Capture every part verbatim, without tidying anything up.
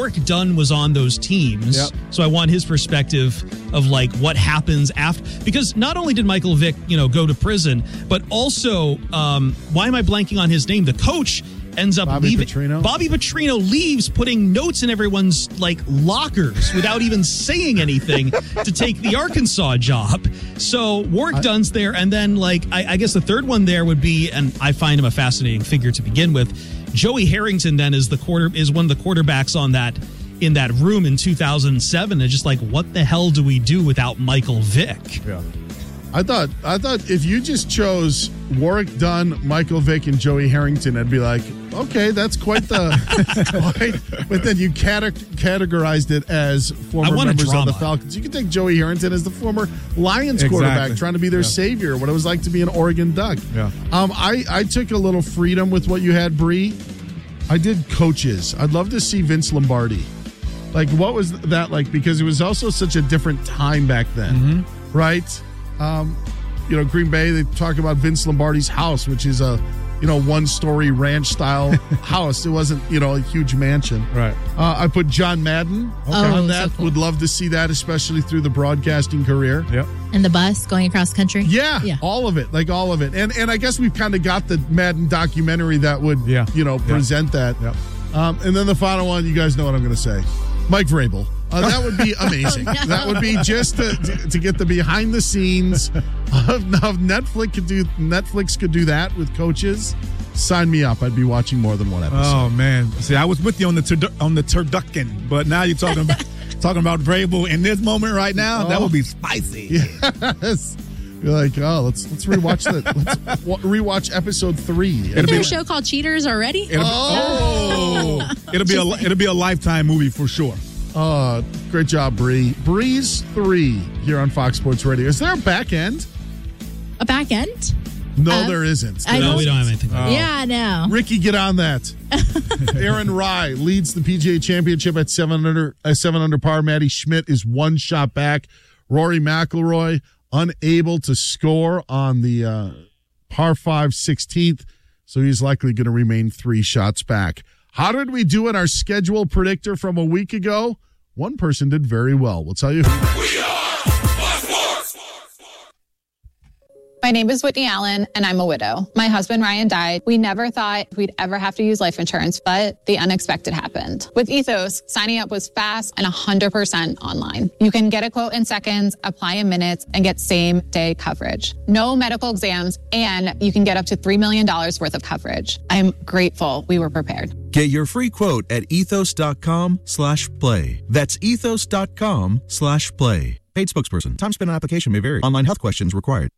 Warwick Dunn was on those teams, Yep. so I want his perspective of like what happens after. Because not only did Michael Vick, you know, go to prison, but also, um, why am I blanking on his name? The coach ends up Bobby leaving. Petrino? Bobby Petrino leaves, putting notes in everyone's like lockers without even saying anything to take the Arkansas job. So Warwick I, Dunn's there, and then like I, I guess the third one there would be, and I find him a fascinating figure to begin with. Joey Harrington then is the quarter is one of the quarterbacks on that in that room in two thousand seven. And just like, what the hell do we do without Michael Vick? Yeah. I thought I thought if you just chose Warwick Dunn, Michael Vick, and Joey Harrington, I'd be like, okay, that's quite the. quite, but then you cate- categorized it as former members of the Falcons. You could take Joey Harrington as the former Lions exactly. quarterback, trying to be their yeah. savior. What it was like to be an Oregon Duck. Yeah. Um, I I took a little freedom with what you had, Bree. I did coaches. I'd love to see Vince Lombardi. Like, what was that like? Because it was also such a different time back then, mm-hmm. right? Um, you know, Green Bay, they talk about Vince Lombardi's house, which is a, you know, one-story ranch-style house. It wasn't, you know, a huge mansion. Right. Uh, I put John Madden okay. on oh, that. So cool. Would love to see that, especially through the broadcasting career. Yep. And the bus going across country? Yeah, yeah. all of it. Like, all of it. And and I guess we've kind of got the Madden documentary that would, yeah. you know, present yeah. that. Yep. Um, and then the final one, you guys know what I'm going to say. Mike Vrabel. Uh, that would be amazing. Oh, no. That would be just to, to, to get the behind the scenes of, of Netflix could do Netflix could do that with coaches. Sign me up. I'd be watching more than one episode. Oh man, see, I was with you on the tur- on the turducken, but now you're talking about talking about Vrabel in this moment right now. Oh. That would be spicy. Yes. You're like, oh, let's let's rewatch that. Let's w- rewatch episode three. Isn't there a show called Cheaters already? It'll be, oh, it'll be a it'll be a Lifetime movie for sure. Oh, great job, Bree. Breeze three here on Fox Sports Radio. Is there a back end? A back end? No, uh, there isn't. I no, we don't have anything. Oh. Yeah, no. Ricky, get on that. Aaron Rye leads the P G A Championship at seven under uh, seven under par. Matty Schmidt is one shot back. Rory McIlroy unable to score on the uh, par five sixteenth, so he's likely going to remain three shots back. How did we do in our schedule predictor from a week ago? One person did very well. We'll tell you who. We are Fox Sports. My name is Whitney Allen, and I'm a widow. My husband, Ryan, died. We never thought we'd ever have to use life insurance, but the unexpected happened. With Ethos, signing up was fast and one hundred percent online. You can get a quote in seconds, apply in minutes, and get same-day coverage. No medical exams, and you can get up to three million dollars worth of coverage. I'm grateful we were prepared. Get your free quote at ethos.com slash play. That's ethos.com slash play. Paid spokesperson. Time spent on application may vary. Online health questions required.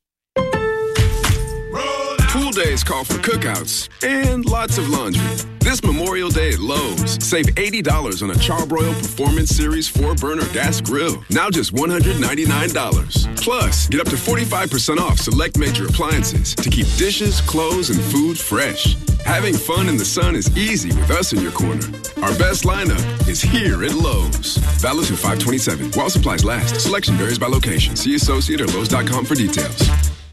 Pool days call for cookouts and lots of laundry. This Memorial Day at Lowe's, save eighty dollars on a Charbroil Performance Series four burner gas grill. Now just one hundred ninety-nine dollars. Plus, get up to forty-five percent off select major appliances to keep dishes, clothes, and food fresh. Having fun in the sun is easy with us in your corner. Our best lineup is here at Lowe's. Valid through five twenty-seven. While supplies last. Selection varies by location. See associate or Lowe's dot com for details.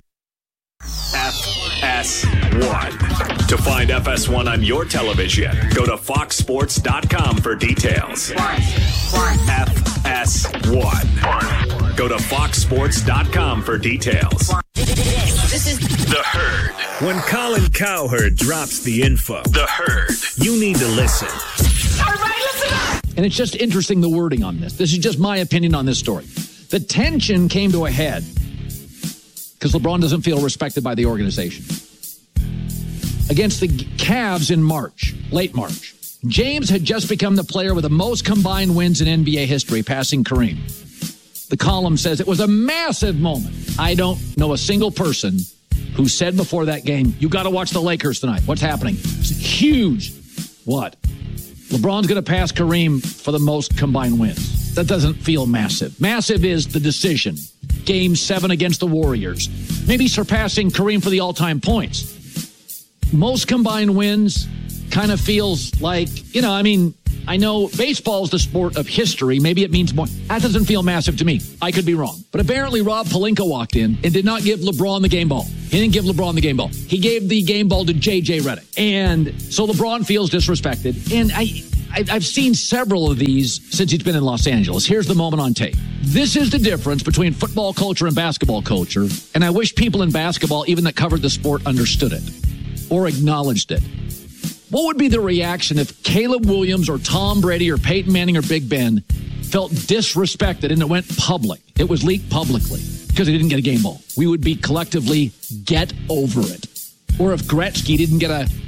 F S one. To find F S one on your television, go to fox sports dot com for details. F S one. Go to fox sports dot com for details. This is The Herd. When Colin Cowherd drops the info, The Herd, you need to listen. everybody listen up. And it's just interesting, the wording on this. This is just my opinion on this story. The tension came to a head because LeBron doesn't feel respected by the organization. Against the Cavs in March, late March, James had just become the player with the most combined wins in N B A history, passing Kareem. The column says it was a massive moment. I don't know a single person who said before that game, you got to watch the Lakers tonight. What's happening? It's huge. What? LeBron's going to pass Kareem for the most combined wins. That doesn't feel massive. Massive is the decision. Game seven against the Warriors. Maybe surpassing Kareem for the all-time points. Most combined wins kind of feels like, you know, I mean, I know baseball's the sport of history. Maybe it means more. That doesn't feel massive to me. I could be wrong. But apparently Rob Pelinka walked in and did not give LeBron the game ball. He didn't give LeBron the game ball. He gave the game ball to J J Redick. And so LeBron feels disrespected. And I I, I've seen several of these since he's been in Los Angeles. Here's the moment on tape. This is the difference between football culture and basketball culture, and I wish people in basketball, even that covered the sport, understood it or acknowledged it. What would be the reaction if Caleb Williams or Tom Brady or Peyton Manning or Big Ben felt disrespected and it went public? It was leaked publicly because they didn't get a game ball. We would be collectively, get over it. Or if Gretzky didn't get a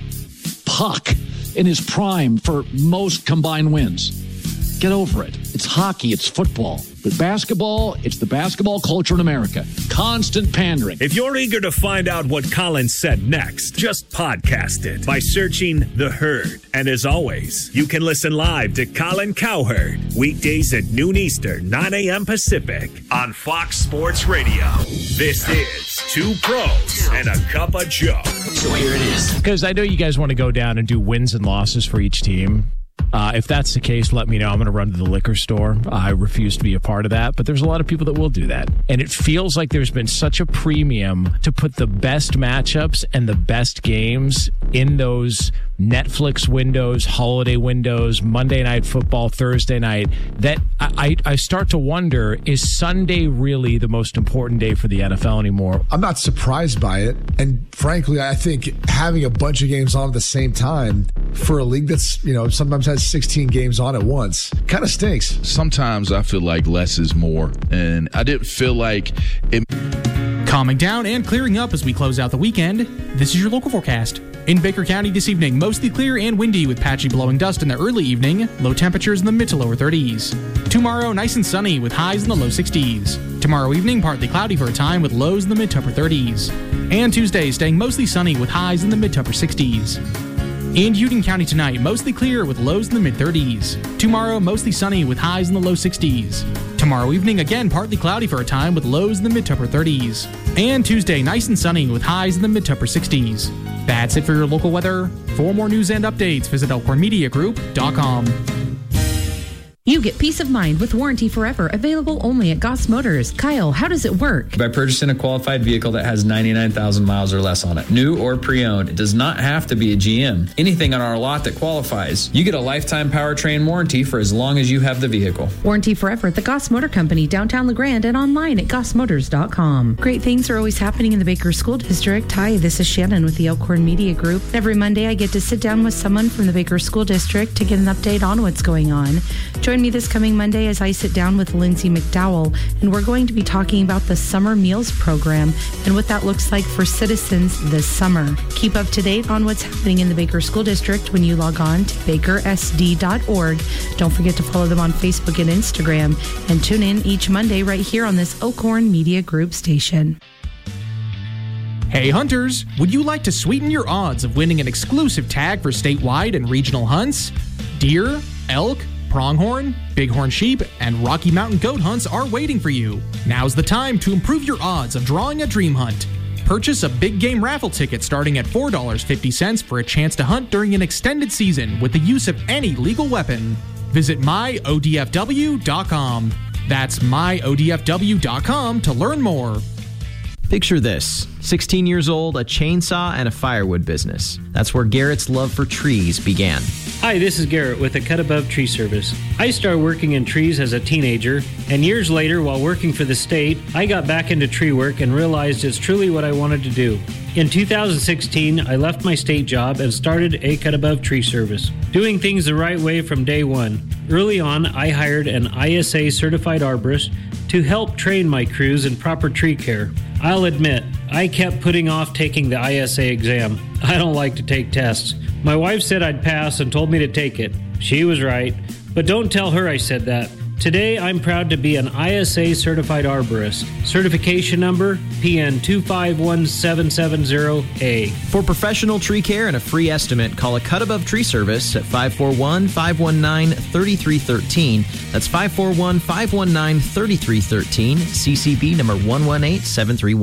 puck in his prime for most combined wins. Get over it. It's hockey. It's football. But basketball, it's the basketball culture in America. Constant pandering. If you're eager to find out what Colin said next, just podcast it by searching The Herd. And as always, you can listen live to Colin Cowherd weekdays at noon Eastern, nine a.m. Pacific on Fox Sports Radio. This is Two Pros and a Cup of Joe. So here it is. Because I know you guys want to go down and do wins and losses for each team. Uh, if that's the case, let me know. I'm going to run to the liquor store. I refuse to be a part of that, but there's a lot of people that will do that. And it feels like there's been such a premium to put the best matchups and the best games in those Netflix windows, holiday windows, Monday Night Football, Thursday night, that I, I start to wonder, is Sunday really the most important day for the N F L anymore? I'm not surprised by it. And frankly, I think having a bunch of games on at the same time for a league that's, you know, sometimes has sixteen games on at once kind of stinks. Sometimes I feel like less is more. And I didn't feel like it. Calming down and clearing up as we close out the weekend, this is your local forecast. In Baker County this evening, mostly clear and windy with patchy blowing dust in the early evening, low temperatures in the mid to lower thirties. Tomorrow, nice and sunny with highs in the low sixties. Tomorrow evening, partly cloudy for a time with lows in the mid to upper thirties. And Tuesday, staying mostly sunny with highs in the mid to upper sixties. In Union County tonight, mostly clear with lows in the mid thirties. Tomorrow, mostly sunny with highs in the low sixties. Tomorrow evening, again, partly cloudy for a time with lows in the mid to upper thirties. And Tuesday, nice and sunny with highs in the mid to upper sixties. That's it for your local weather. For more news and updates, visit elkhorn media group dot com. You get peace of mind with Warranty Forever, available only at Goss Motors. Kyle, how does it work? By purchasing a qualified vehicle that has ninety-nine thousand miles or less on it, new or pre-owned, it does not have to be a G M. Anything on our lot that qualifies. You get a lifetime powertrain warranty for as long as you have the vehicle. Warranty Forever at the Goss Motor Company, downtown LeGrand, and online at goss motors dot com. Great things are always happening in the Baker School District. Hi, this is Shannon with the Elkhorn Media Group. Every Monday, I get to sit down with someone from the Baker School District to get an update on what's going on. Join me this coming Monday as I sit down with Lindsay McDowell, and we're going to be talking about the Summer Meals Program and what that looks like for citizens this summer. Keep up to date on what's happening in the Baker School District when you log on to baker s d dot org. Don't forget to follow them on Facebook and Instagram, and tune in each Monday right here on this Elkhorn Media Group station. Hey hunters, would you like to sweeten your odds of winning an exclusive tag for statewide and regional hunts? Deer, elk, pronghorn, bighorn sheep, and Rocky Mountain goat hunts are waiting for you. Now's the time to improve your odds of drawing a dream hunt. Purchase a big game raffle ticket starting at four dollars and fifty cents for a chance to hunt during an extended season with the use of any legal weapon. Visit my o d f w dot com. That's my o d f w dot com to learn more. Picture this, sixteen years old, a chainsaw, and a firewood business. That's where Garrett's love for trees began. Hi, this is Garrett with the Cut Above Tree Service. I started working in trees as a teenager, and years later, while working for the state, I got back into tree work and realized it's truly what I wanted to do. In two thousand sixteen, I left my state job and started a Cut Above Tree Service, doing things the right way from day one. Early on, I hired an I S A certified arborist to help train my crews in proper tree care. I'll admit, I kept putting off taking the I S A exam. I don't like to take tests. My wife said I'd pass and told me to take it. She was right, but don't tell her I said that. Today, I'm proud to be an I S A certified arborist. Certification number P N two five one seven seven zero A. For professional tree care and a free estimate, call a Cut Above Tree Service at five four one, five one nine, three three one three. That's five four one, five one nine, three three one three, C C B number one one eight seven three one.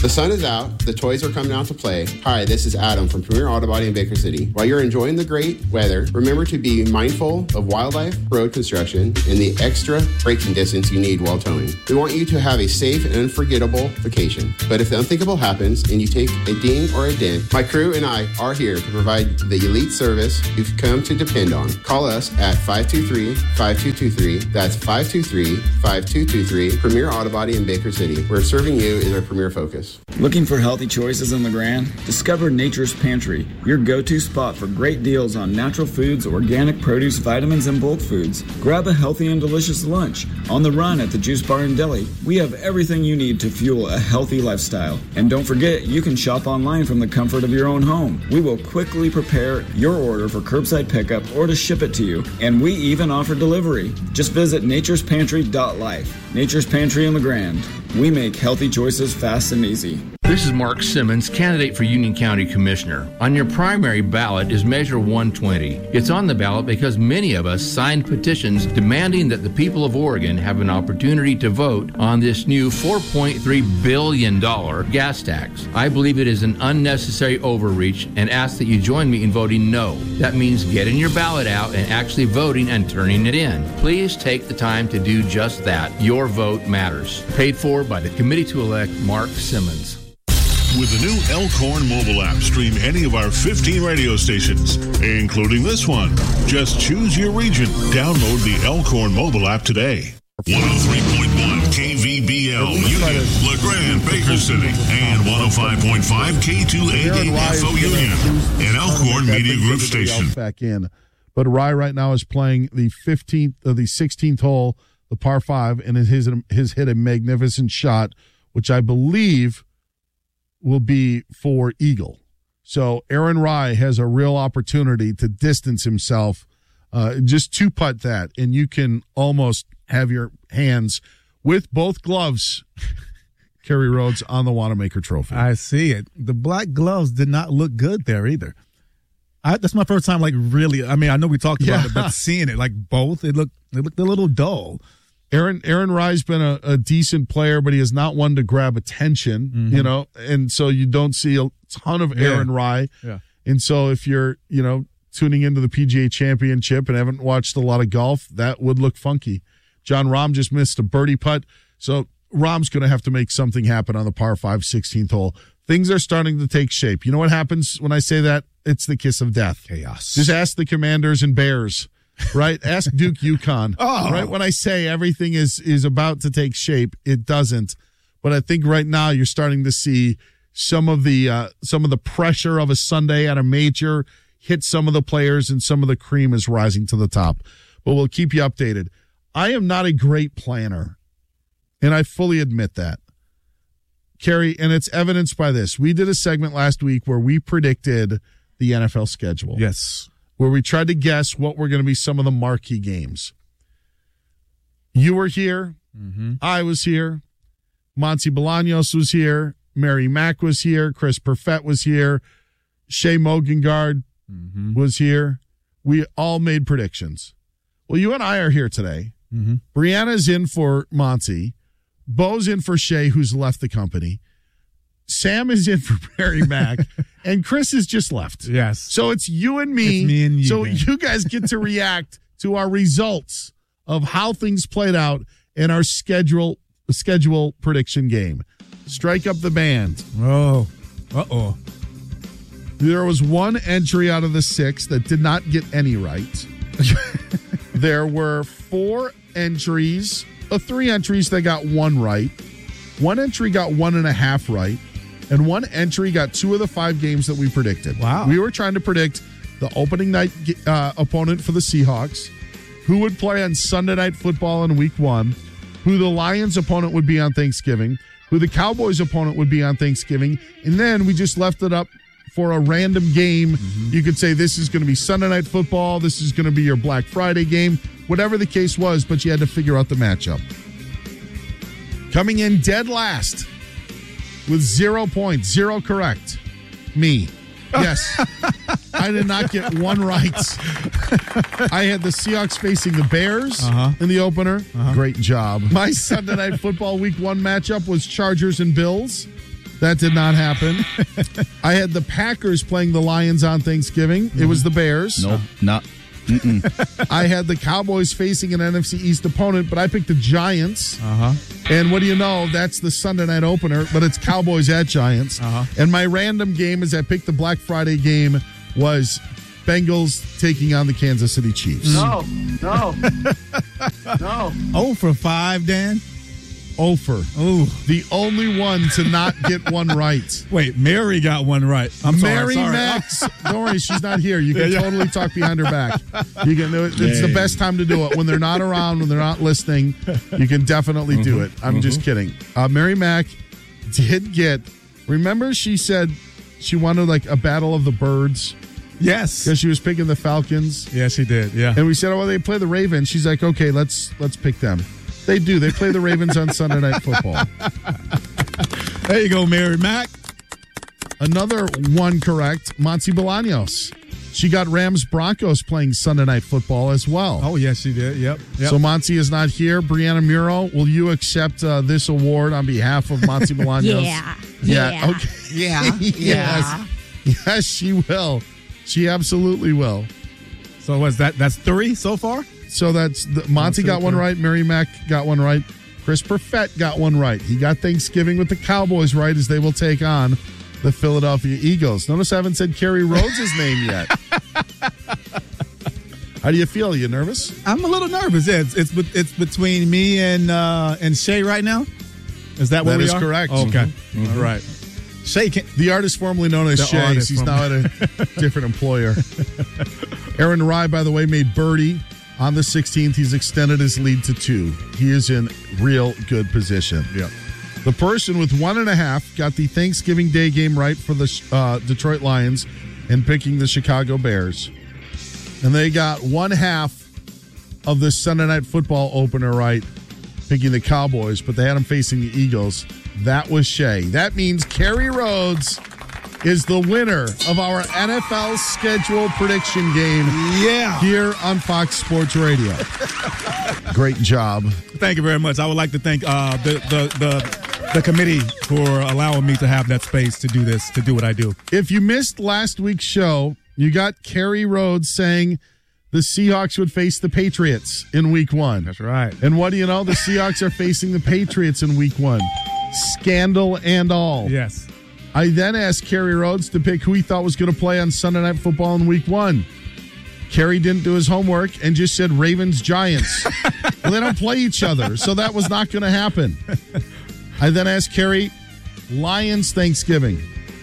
The sun is out. The toys are coming out to play. Hi, this is Adam from Premier Auto Body in Baker City. While you're enjoying the great weather, remember to be mindful of wildlife, road construction, and the extra braking distance you need while towing. We want you to have a safe and unforgettable vacation. But if the unthinkable happens and you take a ding or a dent, my crew and I are here to provide the elite service you've come to depend on. Call us at five two three, five two two three. That's five two three, five two two three. Premier Auto Body in Baker City, where serving you is our premier focus. Looking for healthy choices in LeGrand? Discover Nature's Pantry, your go-to spot for great deals on natural foods, organic produce, vitamins, and bulk foods. Grab a healthy and delicious lunch. On the run at the Juice Bar and Deli, we have everything you need to fuel a healthy lifestyle. And don't forget, you can shop online from the comfort of your own home. We will quickly prepare your order for curbside pickup or to ship it to you. And we even offer delivery. Just visit natures pantry dot life. Nature's Pantry in LeGrand. We make healthy choices fast and easy. This is Mark Simmons, candidate for Union County Commissioner. On your primary ballot is Measure one twenty. It's on the ballot because many of us signed petitions demanding that the people of Oregon have an opportunity to vote on this new four point three billion dollars gas tax. I believe it is an unnecessary overreach and ask that you join me in voting no. That means getting your ballot out and actually voting and turning it in. Please take the time to do just that. Your vote matters. Paid for by the Committee to Elect Mark Simmons. With the new Elkhorn mobile app, stream any of our fifteen radio stations, including this one. Just choose your region. Download the Elkhorn mobile app today. one oh three point one K V B L, Union, LeGrand, Baker City, and one oh five point five K two eighty-eight F O Union, an Elkhorn Media Group station. Back in. But Rye right now is playing the fifteenth, uh, the sixteenth hole, the par five, and his, his hit a magnificent shot, which I believe will be for eagle. So Aaron Rye has a real opportunity to distance himself. Uh, just two putt that, and you can almost have your hands with both gloves, Kerry Rhodes, on the Wanamaker Trophy. I see it. The black gloves did not look good there either. I, that's my first time, like, really. I mean, I know we talked about Yeah. it, but seeing it, like, both, it looked, it looked a little dull. Aaron Aaron Rye's been a, a decent player, but he is not one to grab attention, Mm-hmm. you know, and so you don't see a ton of Aaron Yeah. Rye. Yeah. And so if you're, you know, tuning into the P G A Championship and haven't watched a lot of golf, that would look funky. John Rahm just missed a birdie putt, so Rahm's going to have to make something happen on the par five sixteenth hole. Things are starting to take shape. You know what happens when I say that? It's the kiss of death. Chaos. Just ask the Commanders and Bears. Right? Ask Duke UConn. Oh. Right? When I say everything is is about to take shape, it doesn't. But I think right now you're starting to see some of the uh, some of the pressure of a Sunday at a major hit some of the players, and some of the cream is rising to the top. But we'll keep you updated. I am not a great planner, and I fully admit that. Kerry, and it's evidenced by this. We did a segment last week where we predicted the N F L schedule. Yes. Where we tried to guess what were going to be some of the marquee games. You were here. Mm-hmm. I was here. Monty Bolaños was here. Mary Mack was here. Chris Perfett was here. Shea Mogengard mm-hmm. was here. We all made predictions. Well, you and I are here today. Mm-hmm. Brianna's in for Monty. Bo's in for Shea, who's left the company. Sam is in for Mary Mack. And Chris has just left. Yes. So it's you and me. It's me and you, So man. you guys get to react to our results of how things played out in our schedule schedule prediction game. Strike up the band. Oh. Uh-oh. There was one entry out of the six that did not get any right. There were four entries, uh, three entries that got one right. One entry got one and a half right. And one entry got two of the five games that we predicted. Wow. We were trying to predict the opening night uh, opponent for the Seahawks, who would play on Sunday Night Football in week one, who the Lions opponent would be on Thanksgiving, who the Cowboys opponent would be on Thanksgiving, and then we just left it up for a random game. Mm-hmm. You could say this is going to be Sunday Night Football, this is going to be your Black Friday game, whatever the case was, but you had to figure out the matchup. Coming in dead last with zero points, zero correct, me. Yes. I did not get one right. I had the Seahawks facing the Bears uh-huh. in the opener. Uh-huh. Great job. My Sunday Night Football week one matchup was Chargers and Bills. That did not happen. I had the Packers playing the Lions on Thanksgiving. It was the Bears. Nope, not. I had the Cowboys facing an N F C East opponent, but I picked the Giants. Uh-huh. And what do you know? That's the Sunday night opener, but it's Cowboys at Giants. Uh-huh. And my random game is I picked the Black Friday game was Bengals taking on the Kansas City Chiefs. No, no, no. Oh for five, Dan. Oh for. Ooh. The only one to not get one right. Wait, Mary got one right. I'm Mary sorry. sorry. Max. Don't worry, she's not here. You can Yeah, yeah. totally talk behind her back. You can. It's the Yay. best time to do it when they're not around, when they're not listening. You can definitely do it. I'm just kidding. Uh, Mary Mack did get. Remember, she said she wanted like a battle of the birds. Yes, because she was picking the Falcons. Yeah, she did. Yeah, and we said, "Oh, well, they play the Ravens." She's like, "Okay, let's let's pick them." They do. They play the Ravens on Sunday Night Football. There you go, Mary Mack. Another one correct, Monty Bolaños. She got Rams Broncos playing Sunday Night Football as well. Oh, yes, she did. Yep. yep. So Monty is not here. Brianna Muro, will you accept uh, this award on behalf of Monty Bolaños? Yeah. Yeah. Yeah. Okay. Yeah. yes. Yes, she will. She absolutely will. So what's that? That's three so far? So that's the, Monty got one right. Mary Mack got one right. Chris Perfett got one right. He got Thanksgiving with the Cowboys right as they will take on the Philadelphia Eagles. Notice I haven't said Kerry Rhodes' name yet. How do you feel? Are you nervous? I'm a little nervous. Yeah, it's it's, it's between me and uh, and Shay right now. Is that what That we is are? correct. Okay. Mm-hmm. All right. Shay, can, the artist formerly known as The Shay. artist He's from- now at a different employer. Aaron Rye, by the way, made birdie on the sixteenth. He's extended his lead to two. He is in real good position. Yeah. The person with one and a half got the Thanksgiving Day game right for the uh, Detroit Lions and picking the Chicago Bears. And they got one half of the Sunday Night Football opener right, picking the Cowboys, but they had them facing the Eagles. That was Shay. That means Kerry Rhodes is the winner of our N F L schedule prediction game Yeah. here on Fox Sports Radio. Great job. Thank you very much. I would like to thank uh, the, the the the committee for allowing me to have that space to do this, to do what I do. If you missed last week's show, you got Kerry Rhodes saying the Seahawks would face the Patriots in week one. That's right. And what do you know? The Seahawks are facing the Patriots in week one. Scandal and all. Yes. I then asked Kerry Rhodes to pick who he thought was going to play on Sunday Night Football in week one. Kerry didn't do his homework and just said Ravens Giants. Well, they don't play each other, so that was not going to happen. I then asked Kerry, Lions Thanksgiving.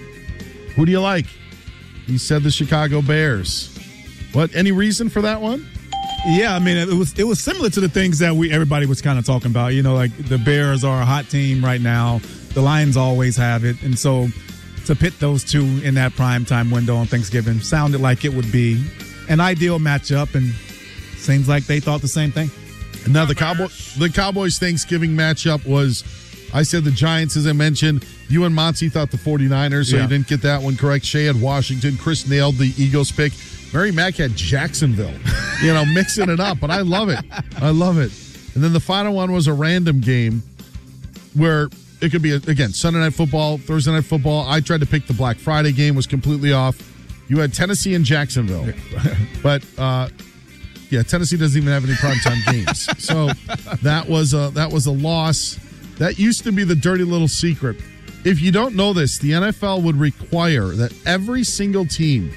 Who do you like? He said the Chicago Bears. What? Any reason for that one? Yeah, I mean, it was it was similar to the things that we everybody was kind of talking about. You know, like the Bears are a hot team right now. The Lions always have it. And so to pit those two in that primetime window on Thanksgiving sounded like it would be an ideal matchup, and seems like they thought the same thing. Now, the Cowboy, the Cowboys Thanksgiving matchup was, I said the Giants, as I mentioned. You and Monty thought the 49ers, so Yeah. you didn't get that one correct. Shay had Washington. Chris nailed the Eagles pick. Mary Mack had Jacksonville, you know, mixing it up, but I love it. I love it. And then the final one was a random game where it could be, again, Sunday Night Football, Thursday Night Football. I tried to pick the Black Friday game, was completely off. You had Tennessee and Jacksonville. But, uh, yeah, Tennessee doesn't even have any primetime games. So that was a, that was a loss. That used to be the dirty little secret. If you don't know this, the N F L would require that every single team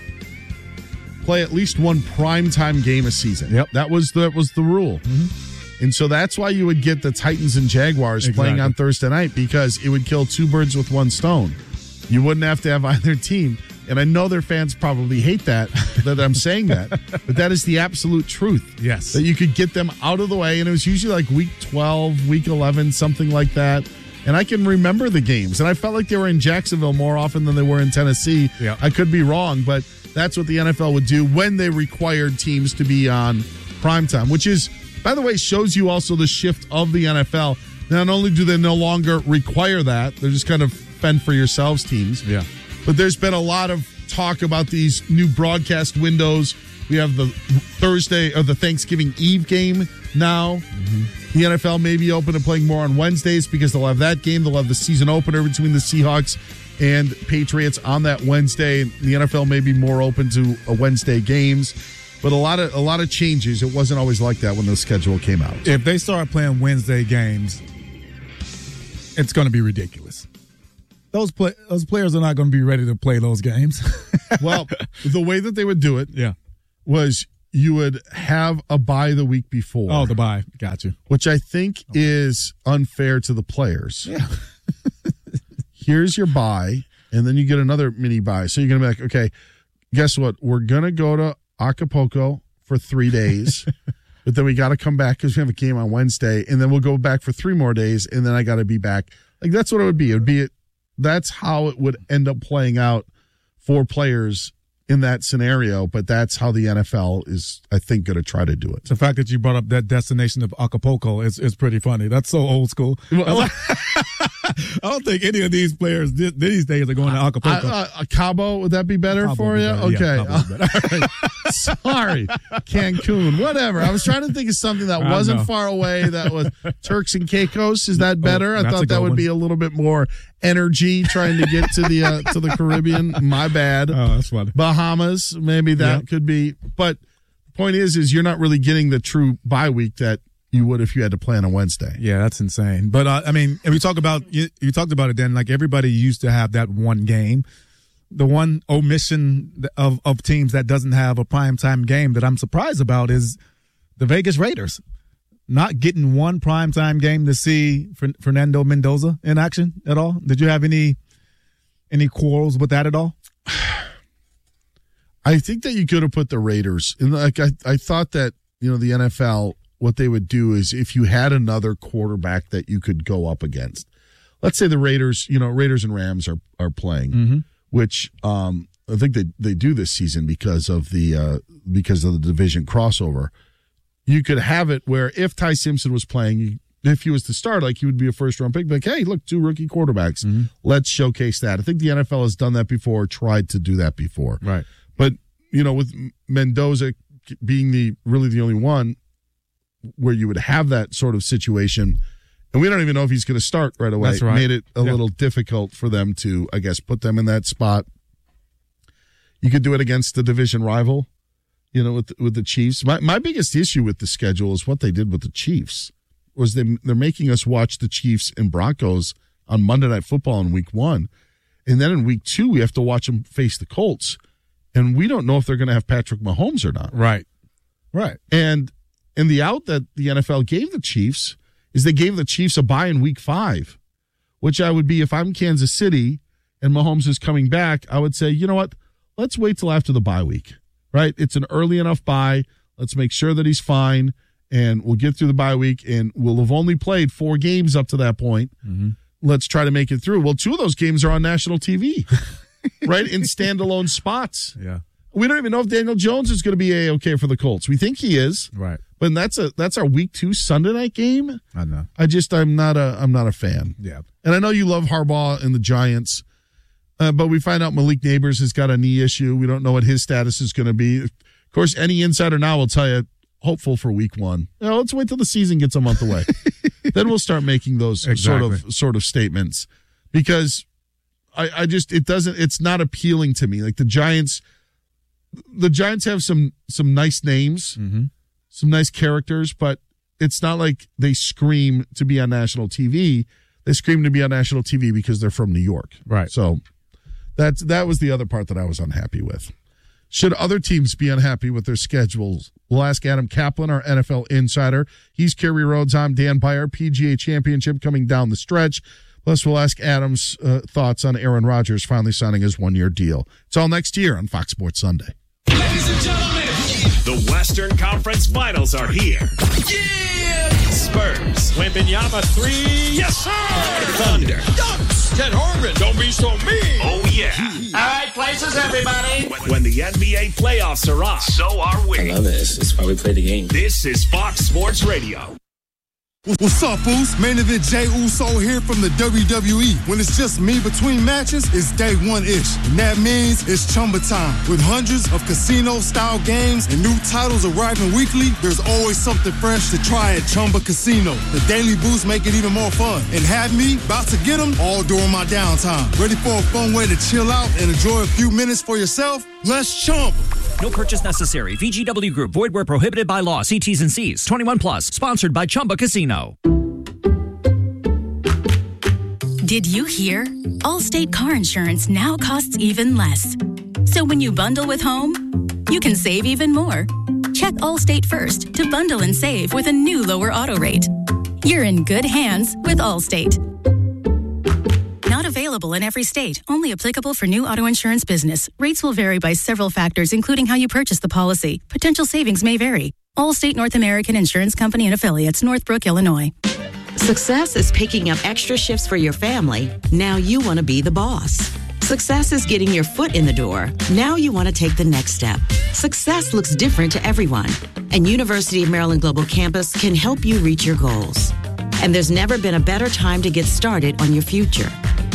play at least one primetime game a season. Yep. That was the, that was the rule. Mm-hmm. And so that's why you would get the Titans and Jaguars Exactly. playing on Thursday night, because it would kill two birds with one stone. You wouldn't have to have either team. And I know their fans probably hate that, that I'm saying that, but that is the absolute truth. Yes. That you could get them out of the way. And it was usually like week twelve, week eleven, something like that. And I can remember the games. And I felt like they were in Jacksonville more often than they were in Tennessee. Yeah. I could be wrong, but that's what the N F L would do when they required teams to be on primetime, which is, by the way, shows you also the shift of the N F L. Not only do they no longer require that, they're just kind of fend for yourselves teams. Yeah. But there's been a lot of talk about these new broadcast windows. We have the Thursday or the Thanksgiving Eve game now. Mm-hmm. The N F L may be open to playing more on Wednesdays because they'll have that game. They'll have the season opener between the Seahawks and Patriots on that Wednesday. The N F L may be more open to a Wednesday games, but a lot of a lot of changes. It wasn't always like that when the schedule came out. If they start playing Wednesday games, it's going to be ridiculous. Those play, those players are not going to be ready to play those games. Well, the way that they would do it, yeah, was you would have a bye the week before. Oh, the bye, got you. Which I think okay. is unfair to the players. Yeah. Here's your bye, and then you get another mini bye. So you're going to be like, okay, guess what? We're going to go to Acapulco for three days, but then we got to come back because we have a game on Wednesday, and then we'll go back for three more days, and then I got to be back. Like, that's what it would be. It would be that's how it would end up playing out for players in that scenario, but that's how the N F L is, I think, going to try to do it. The fact that you brought up that destination of Acapulco is, is pretty funny. That's so old school. Well, I don't think any of these players these days are going to Acapulco. Uh, uh, Cabo, would that be better Cabo for be you? Better. Okay. Yeah, All right. Sorry. Cancun, whatever. I was trying to think of something that wasn't far away. That was Turks and Caicos. Is that better? Oh, I thought that would one. be a little bit more energy trying to get to the uh, to the Caribbean. My bad. Oh, that's funny. Bahamas, maybe that yeah. could be. But the point is, is you're not really getting the true bye week that you would if you had to play on a Wednesday. Yeah, that's insane. But uh, I mean, if we talk about you, you talked about it, then like everybody used to have that one game. The one omission of, of teams that doesn't have a primetime game that I'm surprised about is the Vegas Raiders not getting one primetime game to see Fernando Mendoza in action at all. Did you have any any quarrels with that at all? I think that you could have put the Raiders in. Like I, I thought that you know the N F L, what they would do is if you had another quarterback that you could go up against. Let's say the Raiders, you know, Raiders and Rams are are playing. Mm-hmm. Which um, I think they, they do this season because of the uh, because of the division crossover. You could have it where if Ty Simpson was playing, if he was to start, like he would be a first round pick. Like, hey, look, two rookie quarterbacks. Mm-hmm. Let's showcase that. I think the N F L has done that before, tried to do that before. Right. But you know, with Mendoza being the really the only one where you would have that sort of situation. And we don't even know if he's going to start right away. That's right. Made it a yeah. little difficult for them to, I guess, put them in that spot. You could do it against the division rival, you know, with with the Chiefs. My my biggest issue with the schedule is what they did with the Chiefs. Was they they're making us watch the Chiefs and Broncos on Monday Night Football in week one, and then in week two we have to watch them face the Colts, and we don't know if they're going to have Patrick Mahomes or not. Right. Right. And and the out that the N F L gave the Chiefs is they gave the Chiefs a bye in week five, which I would be, if I'm Kansas City and Mahomes is coming back, I would say, you know what, let's wait till after the bye week, right? It's an early enough bye. Let's make sure that he's fine, and we'll get through the bye week, and we'll have only played four games up to that point. Mm-hmm. Let's try to make it through. Well, two of those games are on national T V, right, in standalone spots. Yeah. We don't even know if Daniel Jones is going to be A-okay for the Colts. We think he is. Right. But that's a that's our week two Sunday night game. I know. I just I'm not a I'm not a fan. Yeah. And I know you love Harbaugh and the Giants, uh, but we find out Malik Neighbors has got a knee issue. We don't know what his status is going to be. Of course, any insider now will tell you hopeful for week one. You know, let's wait till the season gets a month away. Then we'll start making those exactly. sort of sort of statements, because I, I just it doesn't it's not appealing to me. Like the Giants. The Giants have some some nice names, mm-hmm. some nice characters, but it's not like they scream to be on national T V. They scream to be on national T V because they're from New York. Right. So that's that was the other part that I was unhappy with. Should other teams be unhappy with their schedules? We'll ask Adam Kaplan, our N F L insider. He's Kerry Rhodes. I'm Dan Beyer. P G A Championship coming down the stretch. Plus, we'll ask Adam's uh, thoughts on Aaron Rodgers finally signing his one-year deal. It's all next year on Fox Sports Sunday. Ladies and gentlemen, the Western Conference Finals are here. Yeah! Spurs. Wembanyama three. Yes, sir! Thunder. Dunks. Ted Harmon. Don't be so mean. Oh, yeah. All right, places, everybody. When, when the N B A playoffs are on, so are we. I love it. It's why we play the game. This is Fox Sports Radio. What's up, Boost? Main event Jay Uso here from the W W E. When it's just me between matches, it's day one-ish. And that means it's Chumba time. With hundreds of casino-style games and new titles arriving weekly, there's always something fresh to try at Chumba Casino. The Daily Boost make it even more fun. And have me about to get them all during my downtime. Ready for a fun way to chill out and enjoy a few minutes for yourself? Let's Chumba. No purchase necessary. V G W Group. Void where prohibited by law. See T's and C's. twenty-one plus. Sponsored by Chumba Casino. Did you hear? Allstate car insurance now costs even less. So when you bundle with home, you can save even more. Check Allstate first to bundle and save with a new lower auto rate. You're in good hands with Allstate. Not available in every state. Only applicable for new auto insurance business. Rates will vary by several factors, including how you purchase the policy. Potential savings may vary. Allstate North American Insurance Company and Affiliates, Northbrook, Illinois. Success is picking up extra shifts for your family. Now you want to be the boss. Success is getting your foot in the door. Now you want to take the next step. Success looks different to everyone, and University of Maryland Global Campus can help you reach your goals. And there's never been a better time to get started on your future.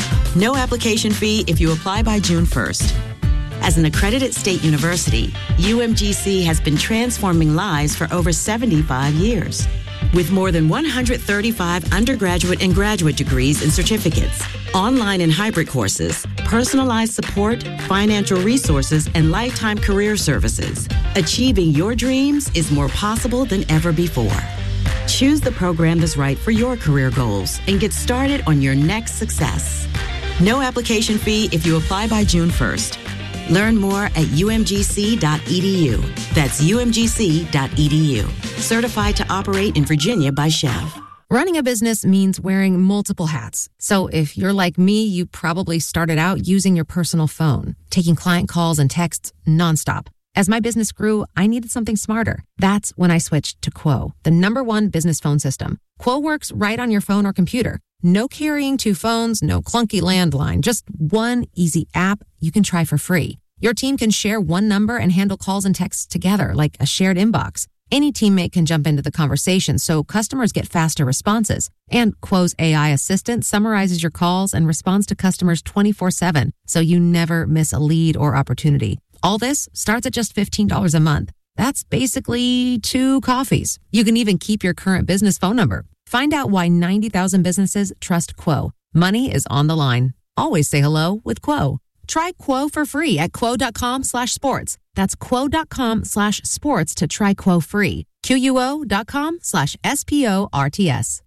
No application fee if you apply by June first. As an accredited state university, U M G C has been transforming lives for over seventy-five years. With more than one hundred thirty-five undergraduate and graduate degrees and certificates, online and hybrid courses, personalized support, financial resources, and lifetime career services, achieving your dreams is more possible than ever before. Choose the program that's right for your career goals and get started on your next success. No application fee if you apply by June first. Learn more at U M G C dot E D U. That's U M G C dot E D U. Certified to operate in Virginia by Chev. Running a business means wearing multiple hats. So if you're like me, you probably started out using your personal phone, taking client calls and texts nonstop. As my business grew, I needed something smarter. That's when I switched to Quo, the number one business phone system. Quo works right on your phone or computer. No carrying two phones, no clunky landline, just one easy app you can try for free. Your team can share one number and handle calls and texts together like a shared inbox. Any teammate can jump into the conversation so customers get faster responses. And Quo's A I assistant summarizes your calls and responds to customers twenty-four seven, so you never miss a lead or opportunity. All this starts at just fifteen dollars a month. That's basically two coffees. You can even keep your current business phone number. Find out why ninety thousand businesses trust Quo. Money is on the line. Always say hello with Quo. Try Quo for free at quo.com slash sports. That's quo.com slash sports to try Quo free. Q-U-O.com slash S-P-O-R-T-S.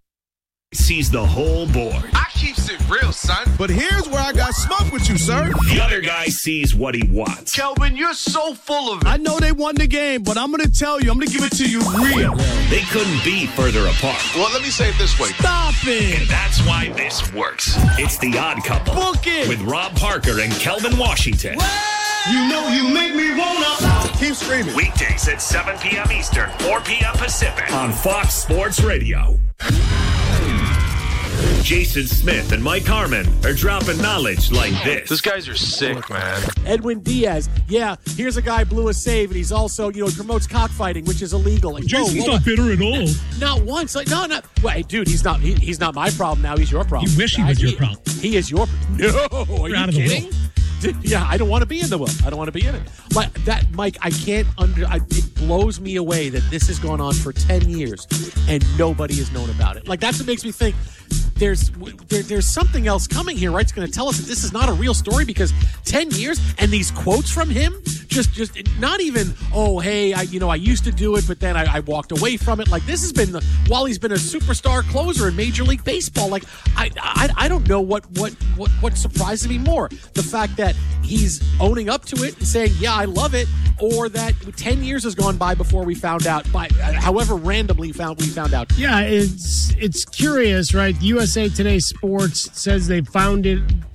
Sees the whole board. I keeps it real, son. But here's where I got smoke with you, sir. The other guy sees what he wants. Kelvin, you're so full of it. I know they won the game, but I'm going to tell you, I'm going to give it to you real. They couldn't be further apart. Well, let me say it this way. Stop it. And that's why this works. It's The Odd Couple. Book it. With Rob Parker and Kelvin Washington. You know you make me wanna. Keep screaming. Weekdays at seven p.m. Eastern, four p.m. Pacific on Fox Sports Radio. Jason Smith and Mike Harmon are dropping knowledge like this. These guys are sick, man. Edwin Diaz, yeah, here's a guy blew a save, and he's also, you know, he promotes cockfighting, which is illegal. Like, Jason's whoa, not bitter at all. Not once. Like, no, no. Wait, dude, he's not. He, he's not my problem now. He's your problem. You wish he was he, your problem. He is your. No, are You're you out of the kidding? will. Yeah, I don't want to be in the will. I don't want to be in it. Like that, Mike. I can't under. I, it blows me away that this has gone on for ten years and nobody has known about it. Like that's what makes me think there's there, there's something else coming here, right? It's going to tell us that this is not a real story because ten years and these quotes from him, just just not even. Oh, hey, I you know I used to do it, but then I, I walked away from it. Like this has been the, while he's been a superstar closer in Major League Baseball. Like I I, I don't know what what what what surprises me more, the fact that he's owning up to it and saying, yeah, I love it, or that ten years has gone by before we found out, by however randomly found we found out. Yeah, it's it's curious, right? U S A Today Sports says they found it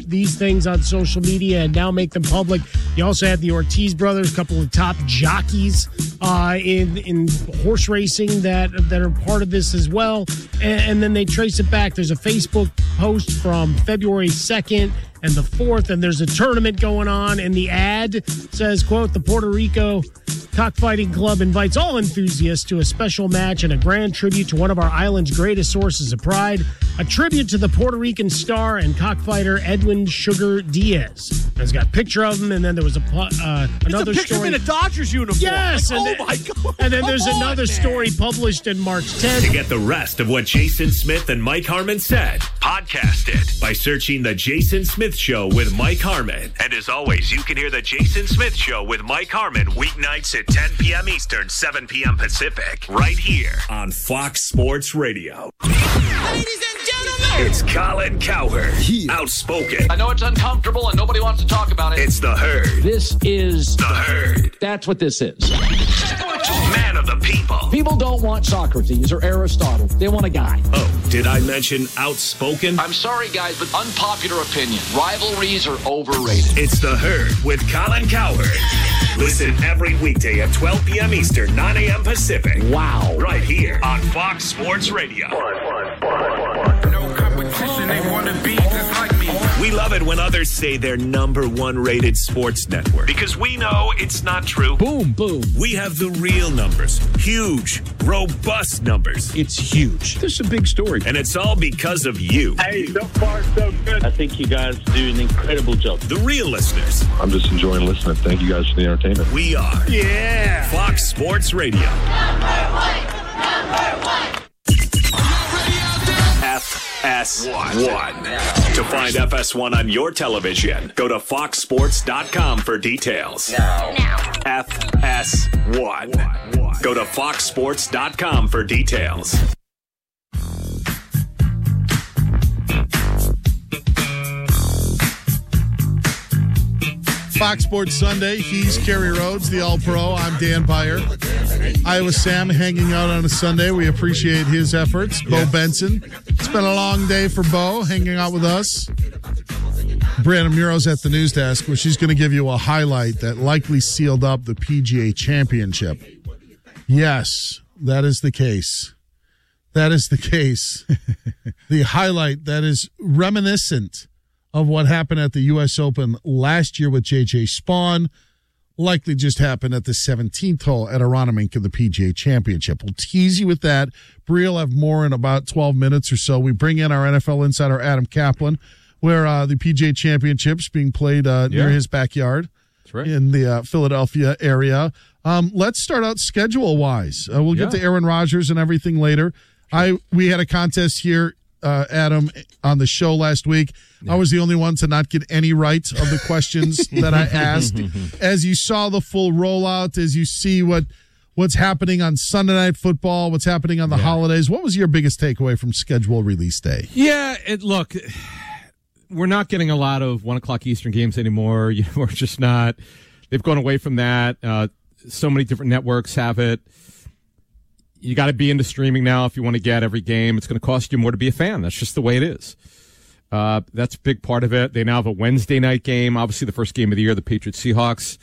these things on social media and now make them public. You also had the Ortiz brothers, a couple of top jockeys uh, in in horse racing that that are part of this as well. And, and then they trace it back. There's a Facebook post from February second and the fourth, and there's a tournament going on, and the ad says, quote, the Puerto Rico Cockfighting Club invites all enthusiasts to a special match and a grand tribute to one of our island's greatest sources of pride, a tribute to the Puerto Rican star and cockfighter Edwin Sugar Diaz. It's got a picture of him, and then there was a uh, another it's a picture story. of him in a Dodgers uniform. Yes, like, and oh then, my God! And then there's Come another on, story published in March tenth. To get the rest of what Jason Smith and Mike Harmon said, podcast it by searching The Jason Smith Show with Mike Harmon. And as always, you can hear The Jason Smith Show with Mike Harmon weeknights at ten p.m. Eastern, seven p.m. Pacific, right here on Fox Sports Radio. Ladies and gentlemen, It's Colin Cowherd, outspoken. I know it's uncomfortable and nobody wants to talk about it. It's The Herd. This is The Herd. That's what this is. Man of the people. People don't want Socrates or Aristotle. They want a guy. Oh, did I mention outspoken? I'm sorry, guys, but unpopular opinion. Rivalries are overrated. It's The Herd with Colin Cowherd. Listen every weekday at twelve p.m. Eastern, nine a.m. Pacific. Wow. Right here on Fox Sports Radio. no competition, they want to be just like me. We love it when others say they're number one rated sports network because we know it's not true. Boom, boom. We have the real numbers. Huge, robust numbers. It's huge. This is a big story. And it's all because of you. Hey, so far so good. I think you guys do an incredible job. The real listeners. I'm just enjoying listening. Thank you guys for the entertainment. We are. Yeah. Fox Sports Radio. Number one, number one. F S one. To find F S one on your television, go to fox sports dot com for details. Now. Now. F S one. Go to fox sports dot com for details. Fox Sports Sunday. He's Kerry Rhodes, the All-Pro. I'm Dan Byer. Iowa Sam hanging out on a Sunday. We appreciate his efforts. Bo Benson. It's been a long day for Bo, hanging out with us. Brianna Muro's at the news desk, where she's going to give you a highlight that likely sealed up the P G A Championship. Yes, that is the case. That is the case. The highlight that is reminiscent of what happened at the U S Open last year with J J Spawn likely just happened at the seventeenth hole at Aronimink in the P G A Championship. We'll tease you with that. Bree will have more in about twelve minutes or so. We bring in our N F L insider, Adam Kaplan, where uh, the P G A Championship's being played uh, near Yeah. his backyard. That's right. In the uh, Philadelphia area. Um, let's start out schedule-wise. Uh, we'll get Yeah. to Aaron Rodgers and everything later. I We had a contest here, uh, Adam, on the show last week. I was the only one to not get any right of the questions that I asked. As you saw the full rollout, as you see what what's happening on Sunday Night Football, what's happening on the holidays, what was your biggest takeaway from schedule release day? Yeah, it, look, we're not getting a lot of one o'clock Eastern games anymore. You know, we're just not. They've gone away from that. Uh, so many different networks have it. You got to be into streaming now if you want to get every game. It's going to cost you more to be a fan. That's just the way it is. Uh, that's a big part of it. They now have a Wednesday night game. Obviously, the first game of the year, the Patriots Seahawks.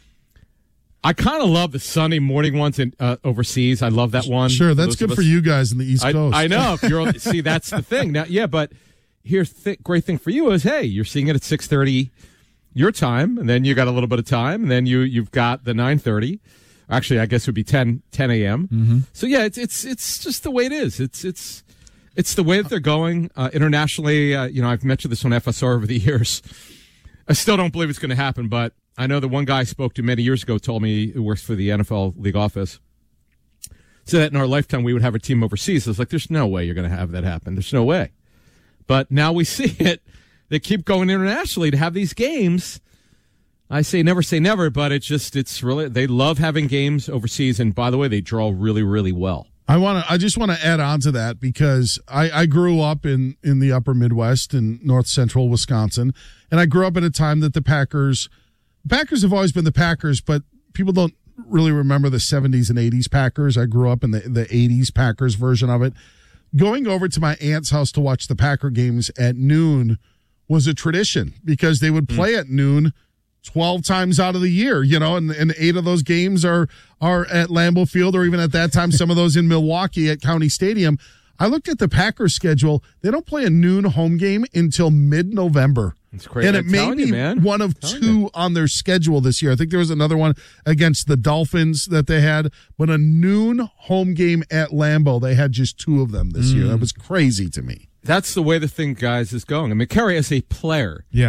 I kind of love the Sunday morning ones in, uh, overseas. I love that one. Sure, that's Those good of for us- you guys in the East I, Coast. I know. If you're on, see, that's the thing. Now, yeah, but here's the great thing for you is, hey, you're seeing it at six thirty your time, and then you got a little bit of time, and then you you've got the nine thirty. Actually, I guess it would be ten a.m. Mm-hmm. So yeah, it's it's it's just the way it is. It's it's it's the way that they're going uh, internationally. Uh, you know, I've mentioned this on F S R over the years. I still don't believe it's going to happen, but I know that one guy I spoke to many years ago told me, who works for the N F L league office, said that in our lifetime we would have a team overseas. I was like, there's no way you're going to have that happen. There's no way. But now we see it. They keep going internationally to have these games. I say never say never, but it's just, it's really, they love having games overseas. And by the way, they draw really, really well. I want to. I just want to add on to that because I, I grew up in, in the upper Midwest in north central Wisconsin, and I grew up at a time that the Packers, Packers have always been the Packers, but people don't really remember the seventies and eighties Packers. I grew up in the, the eighties Packers version of it. Going over to my aunt's house to watch the Packer games at noon was a tradition because they would play mm. at noon twelve times out of the year, you know, and, and eight of those games are are at Lambeau Field, or even at that time, some of those in Milwaukee at County Stadium. I looked at the Packers schedule. They don't play a noon home game until mid-November. That's crazy. And it I'm may be you, man. one of I'm two you. on their schedule this year. I think there was another one against the Dolphins that they had, but a noon home game at Lambeau, they had just two of them this mm. year. That was crazy to me. That's the way the thing, guys, is going. I mean, Kerry, as a player, yeah.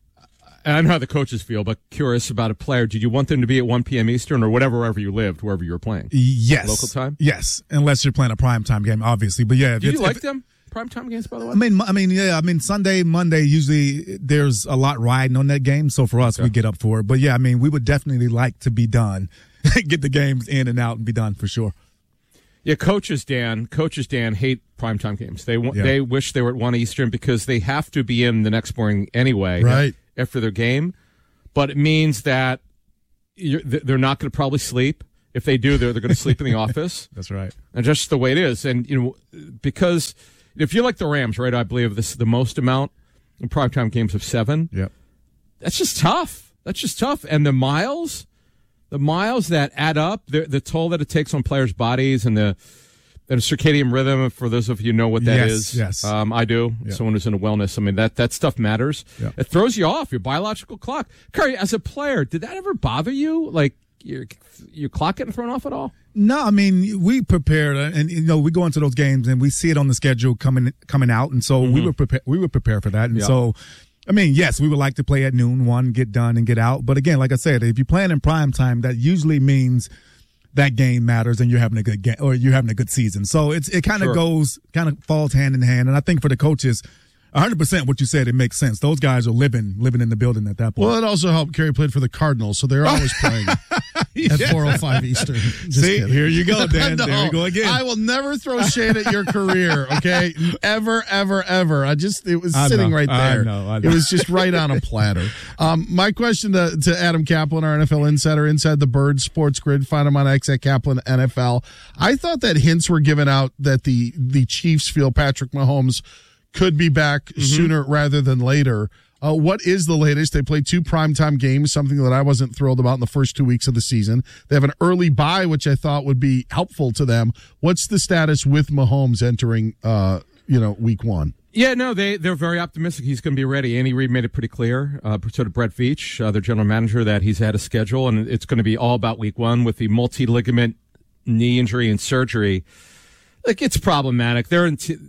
I know how the coaches feel, but curious about a player. Did you want them to be at one p.m. Eastern or whatever, wherever you lived, wherever you were playing? Yes. Local time? Yes, unless you're playing a primetime game, obviously. But yeah. Did if you like if, them? Primetime games, by the way? I mean, I mean, yeah, I mean, Sunday, Monday, usually there's a lot riding on that game. So for us, okay. we get up for it. But yeah, I mean, we would definitely like to be done, get the games in and out and be done for sure. Yeah, coaches, Dan, coaches, Dan, hate primetime games. They yeah. they wish they were at one Eastern because they have to be in the next morning anyway. Right. After their game. But it means that you're, they're not going to probably sleep. If they do, they're, they're going to sleep in the office. That's right. And just the way it is. And, you know, because if you're like the Rams, right, I believe this is the most amount in primetime games of seven. Yep. That's just tough. That's just tough. And the miles, the miles that add up, the, the toll that it takes on players' bodies and the, and circadian rhythm, for those of you who know what that yes, is. Yes, um, I do. Yeah. Someone who's into wellness. I mean, that, that stuff matters. Yeah. It throws you off, your biological clock. Curry, as a player, did that ever bother you? Like, your, your clock getting thrown off at all? No, I mean, we prepared, and, you know, we go into those games, and we see it on the schedule coming coming out, and so mm-hmm. we were prepared. We were prepared for that, and yeah. so, I mean, yes, we would like to play at noon, one, get done, and get out. But again, like I said, if you're playing in prime time, that usually means that game matters and you're having a good game or you're having a good season. So it's it kind of sure. goes, kind of falls hand in hand. And I think for the coaches, one hundred percent what you said, it makes sense. Those guys are living living in the building at that point. Well, it also helped. Kerry played for the Cardinals, so they're always playing at four oh five Eastern. Just See, kidding. Here you go, Dan. No, there we go again. I will never throw shade at your career, okay? Ever, ever, ever. I just, it was I sitting know, right there. I know, I know. It was just right on a platter. Um, my question to, to Adam Kaplan, our N F L insider, inside the Bird Sports Grid, find him on X at Kaplan N F L. I thought that hints were given out that the, the Chiefs feel Patrick Mahomes could be back mm-hmm. sooner rather than later. Uh, what is the latest? They played two primetime games, something that I wasn't thrilled about in the first two weeks of the season. They have an early bye, which I thought would be helpful to them. What's the status with Mahomes entering, uh, you know, week one? Yeah, no, they, they're very optimistic he's going to be ready. Andy Reid made it pretty clear, uh, so did Brett Veach, uh, their general manager, that he's had a schedule, and it's going to be all about week one with the multi-ligament knee injury and surgery. Like, it's problematic. They're in... T-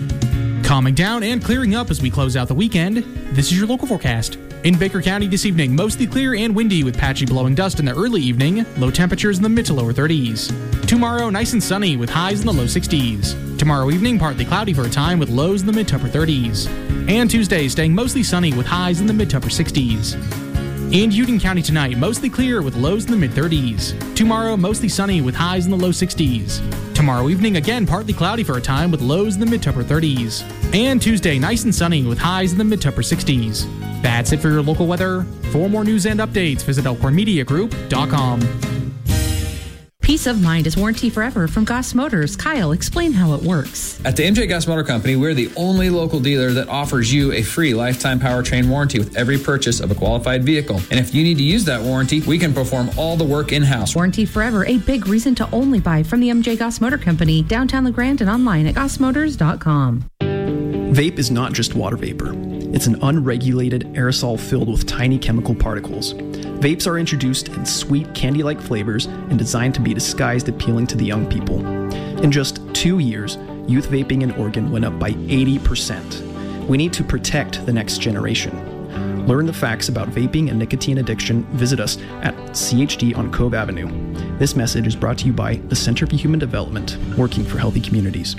Calming down and clearing up as we close out the weekend, this is your local forecast. In Baker County this evening, mostly clear and windy with patchy blowing dust in the early evening, low temperatures in the mid to lower thirties. Tomorrow, nice and sunny with highs in the low sixties. Tomorrow evening, partly cloudy for a time with lows in the mid to upper thirties. And Tuesday, staying mostly sunny with highs in the mid to upper sixties. In Union County tonight, mostly clear with lows in the mid-thirties. Tomorrow, mostly sunny with highs in the low sixties. Tomorrow evening, again, partly cloudy for a time with lows in the mid to upper thirties. And Tuesday, nice and sunny with highs in the mid to upper sixties. That's it for your local weather. For more news and updates, visit elkhorn media group dot com. Peace of mind is warranty forever from Goss Motors. Kyle, explain how it works. At the M J Goss Motor Company, we're the only local dealer that offers you a free lifetime powertrain warranty with every purchase of a qualified vehicle. And if you need to use that warranty, we can perform all the work in-house. Warranty forever, a big reason to only buy from the M J Goss Motor Company, downtown LeGrand and online at goss motors dot com. Vape is not just water vapor. It's an unregulated aerosol filled with tiny chemical particles. Vapes are introduced in sweet candy-like flavors and designed to be disguised appealing to the young people. In just two years, youth vaping in Oregon went up by eighty percent. We need to protect the next generation. Learn the facts about vaping and nicotine addiction. Visit us at C H D on Cove Avenue. This message is brought to you by the Center for Human Development, working for healthy communities.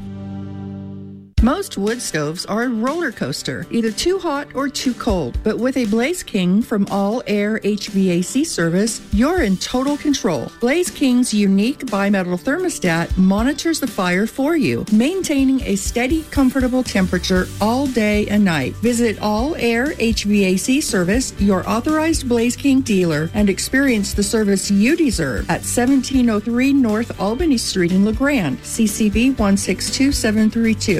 Most wood stoves are a roller coaster, either too hot or too cold. But with a Blaze King from All Air H V A C service, you're in total control. Blaze King's unique bimetal thermostat monitors the fire for you, maintaining a steady, comfortable temperature all day and night. Visit All Air H V A C service, your authorized Blaze King dealer, and experience the service you deserve at seventeen oh three North Albany Street in LeGrand, C C V one six two seven three two.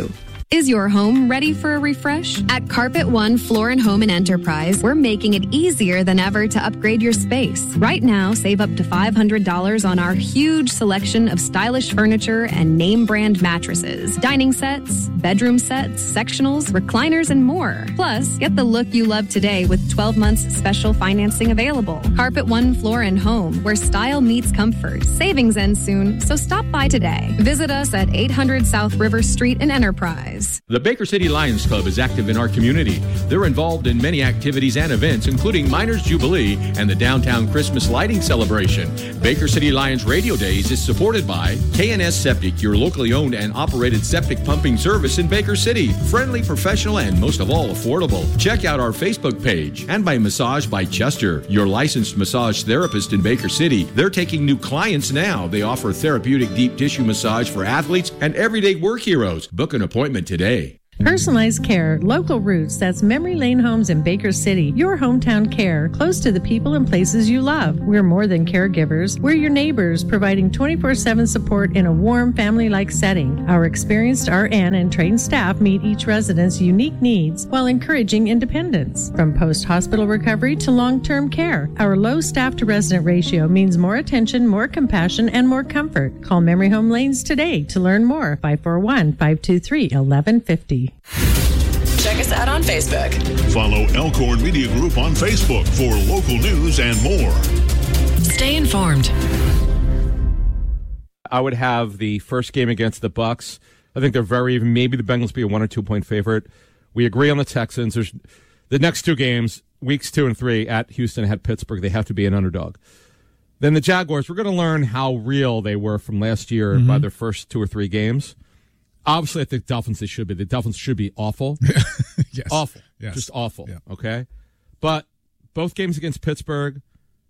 Is your home ready for a refresh? At Carpet One Floor and Home and Enterprise, we're making it easier than ever to upgrade your space. Right now, save up to five hundred dollars on our huge selection of stylish furniture and name brand mattresses, dining sets, bedroom sets, sectionals, recliners, and more. Plus, get the look you love today with twelve months special financing available. Carpet One Floor and Home, where style meets comfort. Savings end soon, so stop by today. Visit us at eight hundred South River Street in Enterprise. The Baker City Lions Club is active in our community. They're involved in many activities and events, including Miners Jubilee and the Downtown Christmas Lighting Celebration. Baker City Lions Radio Days is supported by K N S Septic, your locally owned and operated septic pumping service in Baker City. Friendly, professional, and most of all, affordable. Check out our Facebook page. And by Massage by Chester, your licensed massage therapist in Baker City. They're taking new clients now. They offer therapeutic deep tissue massage for athletes and everyday work heroes. Book an appointment today. Personalized care, local roots, that's Memory Lane Homes in Baker City. Your hometown care, close to the people and places you love. We're more than caregivers. We're your neighbors, providing twenty-four seven support in a warm, family-like setting. Our experienced R N and trained staff meet each resident's unique needs while encouraging independence. From post-hospital recovery to long-term care, our low staff-to-resident ratio means more attention, more compassion, and more comfort. Call Memory Home Lanes today to learn more. five four one, five two three, one one five zero. Check us out on Facebook. Follow Elkhorn Media Group on Facebook for local news and more. Stay informed. I would have the first game against the Bucks. I think they're very even. Maybe the Bengals be a one or two point favorite. We agree on the Texans. There's the next two games, weeks two and three at Houston, at Pittsburgh. They have to be an underdog. Then the Jaguars. We're going to learn how real they were from last year mm-hmm. by their first two or three games. Obviously, I think Dolphins, they should be. The Dolphins should be awful. yes. Awful. Yes. Just awful. Yeah. Okay? But both games against Pittsburgh,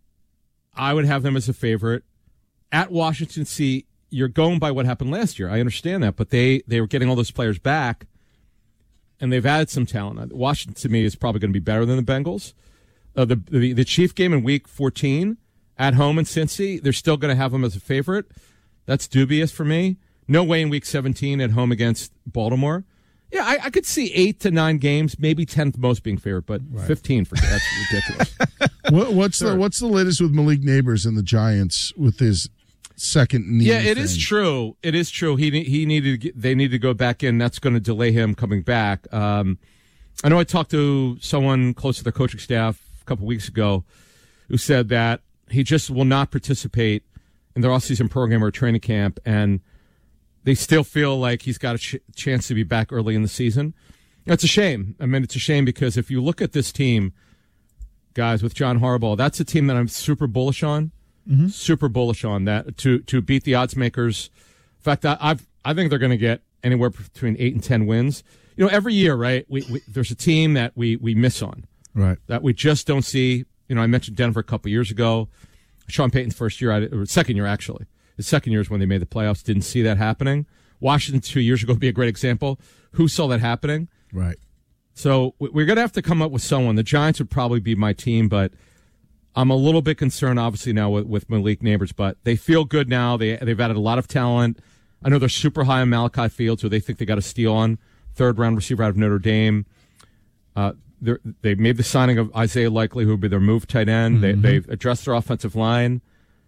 I would have them as a favorite. At Washington, see, you're going by what happened last year. I understand that. But they, they were getting all those players back, and they've added some talent. Washington, to me, is probably going to be better than the Bengals. Uh, the, the, the Chief game in Week fourteen at home in Cincy, they're still going to have them as a favorite. That's dubious for me. No way in Week seventeen at home against Baltimore. Yeah, I, I could see eight to nine games, maybe tenth most being favorite, but right. fifteen for that's ridiculous. what, what's sure. the What's the latest with Malik Neighbors and the Giants with his second knee? Yeah, it thing? is true. It is true. He he needed to get, they need to go back in. That's going to delay him coming back. Um, I know I talked to someone close to their coaching staff a couple weeks ago who said that he just will not participate in their off-season program or training camp, and they still feel like he's got a ch- chance to be back early in the season. That's a shame. I mean, it's a shame because if you look at this team, guys, with John Harbaugh, that's a team that I'm super bullish on. Mm-hmm. Super bullish on that to to beat the odds makers. In fact, I I've, I think they're going to get anywhere between eight and ten wins. You know, every year, right? We, we there's a team that we we miss on, right? That we just don't see. You know, I mentioned Denver a couple years ago. Sean Payton's first year, or second year actually. The second year is when they made the playoffs. Didn't see that happening. Washington two years ago would be a great example. Who saw that happening? Right. So we're going to have to come up with someone. The Giants would probably be my team, but I'm a little bit concerned, obviously, now with, with Malik Neighbors. But they feel good now. They, they've added a lot of talent. I know they're super high on Malachi Fields, who they think they got a steal on. Third-round receiver out of Notre Dame. Uh, they made the signing of Isaiah Likely, who would be their move tight end. Mm-hmm. They, they've addressed their offensive line.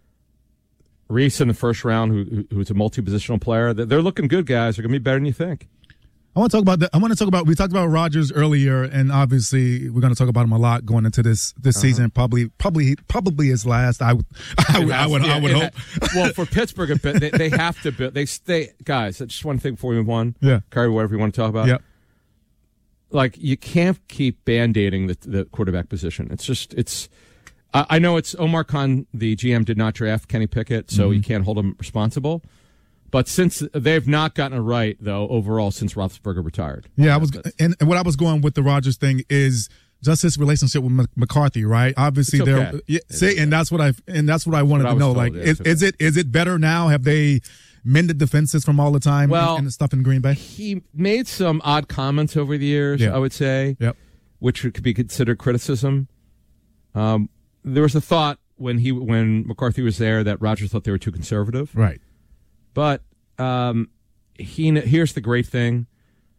Reese in the first round, who who's a multi-positional player. They're looking good, guys. They're going to be better than you think. I want to talk about that. I want to talk about. We talked about Rodgers earlier, and obviously we're going to talk about him a lot going into this this uh-huh. season. Probably, probably, probably his last. I would, I would, I would, yeah, I would hope. Has, well, for Pittsburgh, a bit, they, they have to build. They stay, guys. Just one thing before we move on. Yeah, Kyrie, whatever you want to talk about. Yep. Like you can't keep band-aiding the, the quarterback position. It's just it's. I know it's Omar Khan, the G M, did not draft Kenny Pickett, so mm-hmm. you can't hold him responsible. But since they've not gotten it right, though, overall, since Roethlisberger retired. Yeah, I was, and, and what I was going with the Rodgers thing is just his relationship with McCarthy, right? Obviously, it's okay. they're yeah, say, and that's what I and that's what I wanted what to I know. Told, like, yeah, is, okay. is it is it better now? Have they mended defenses from all the time well, and the stuff in Green Bay? He made some odd comments over the years, yeah. I would say, yep. which could be considered criticism. Um, there was a thought when he when McCarthy was there that Rodgers thought they were too conservative, right? But um, he here's the great thing: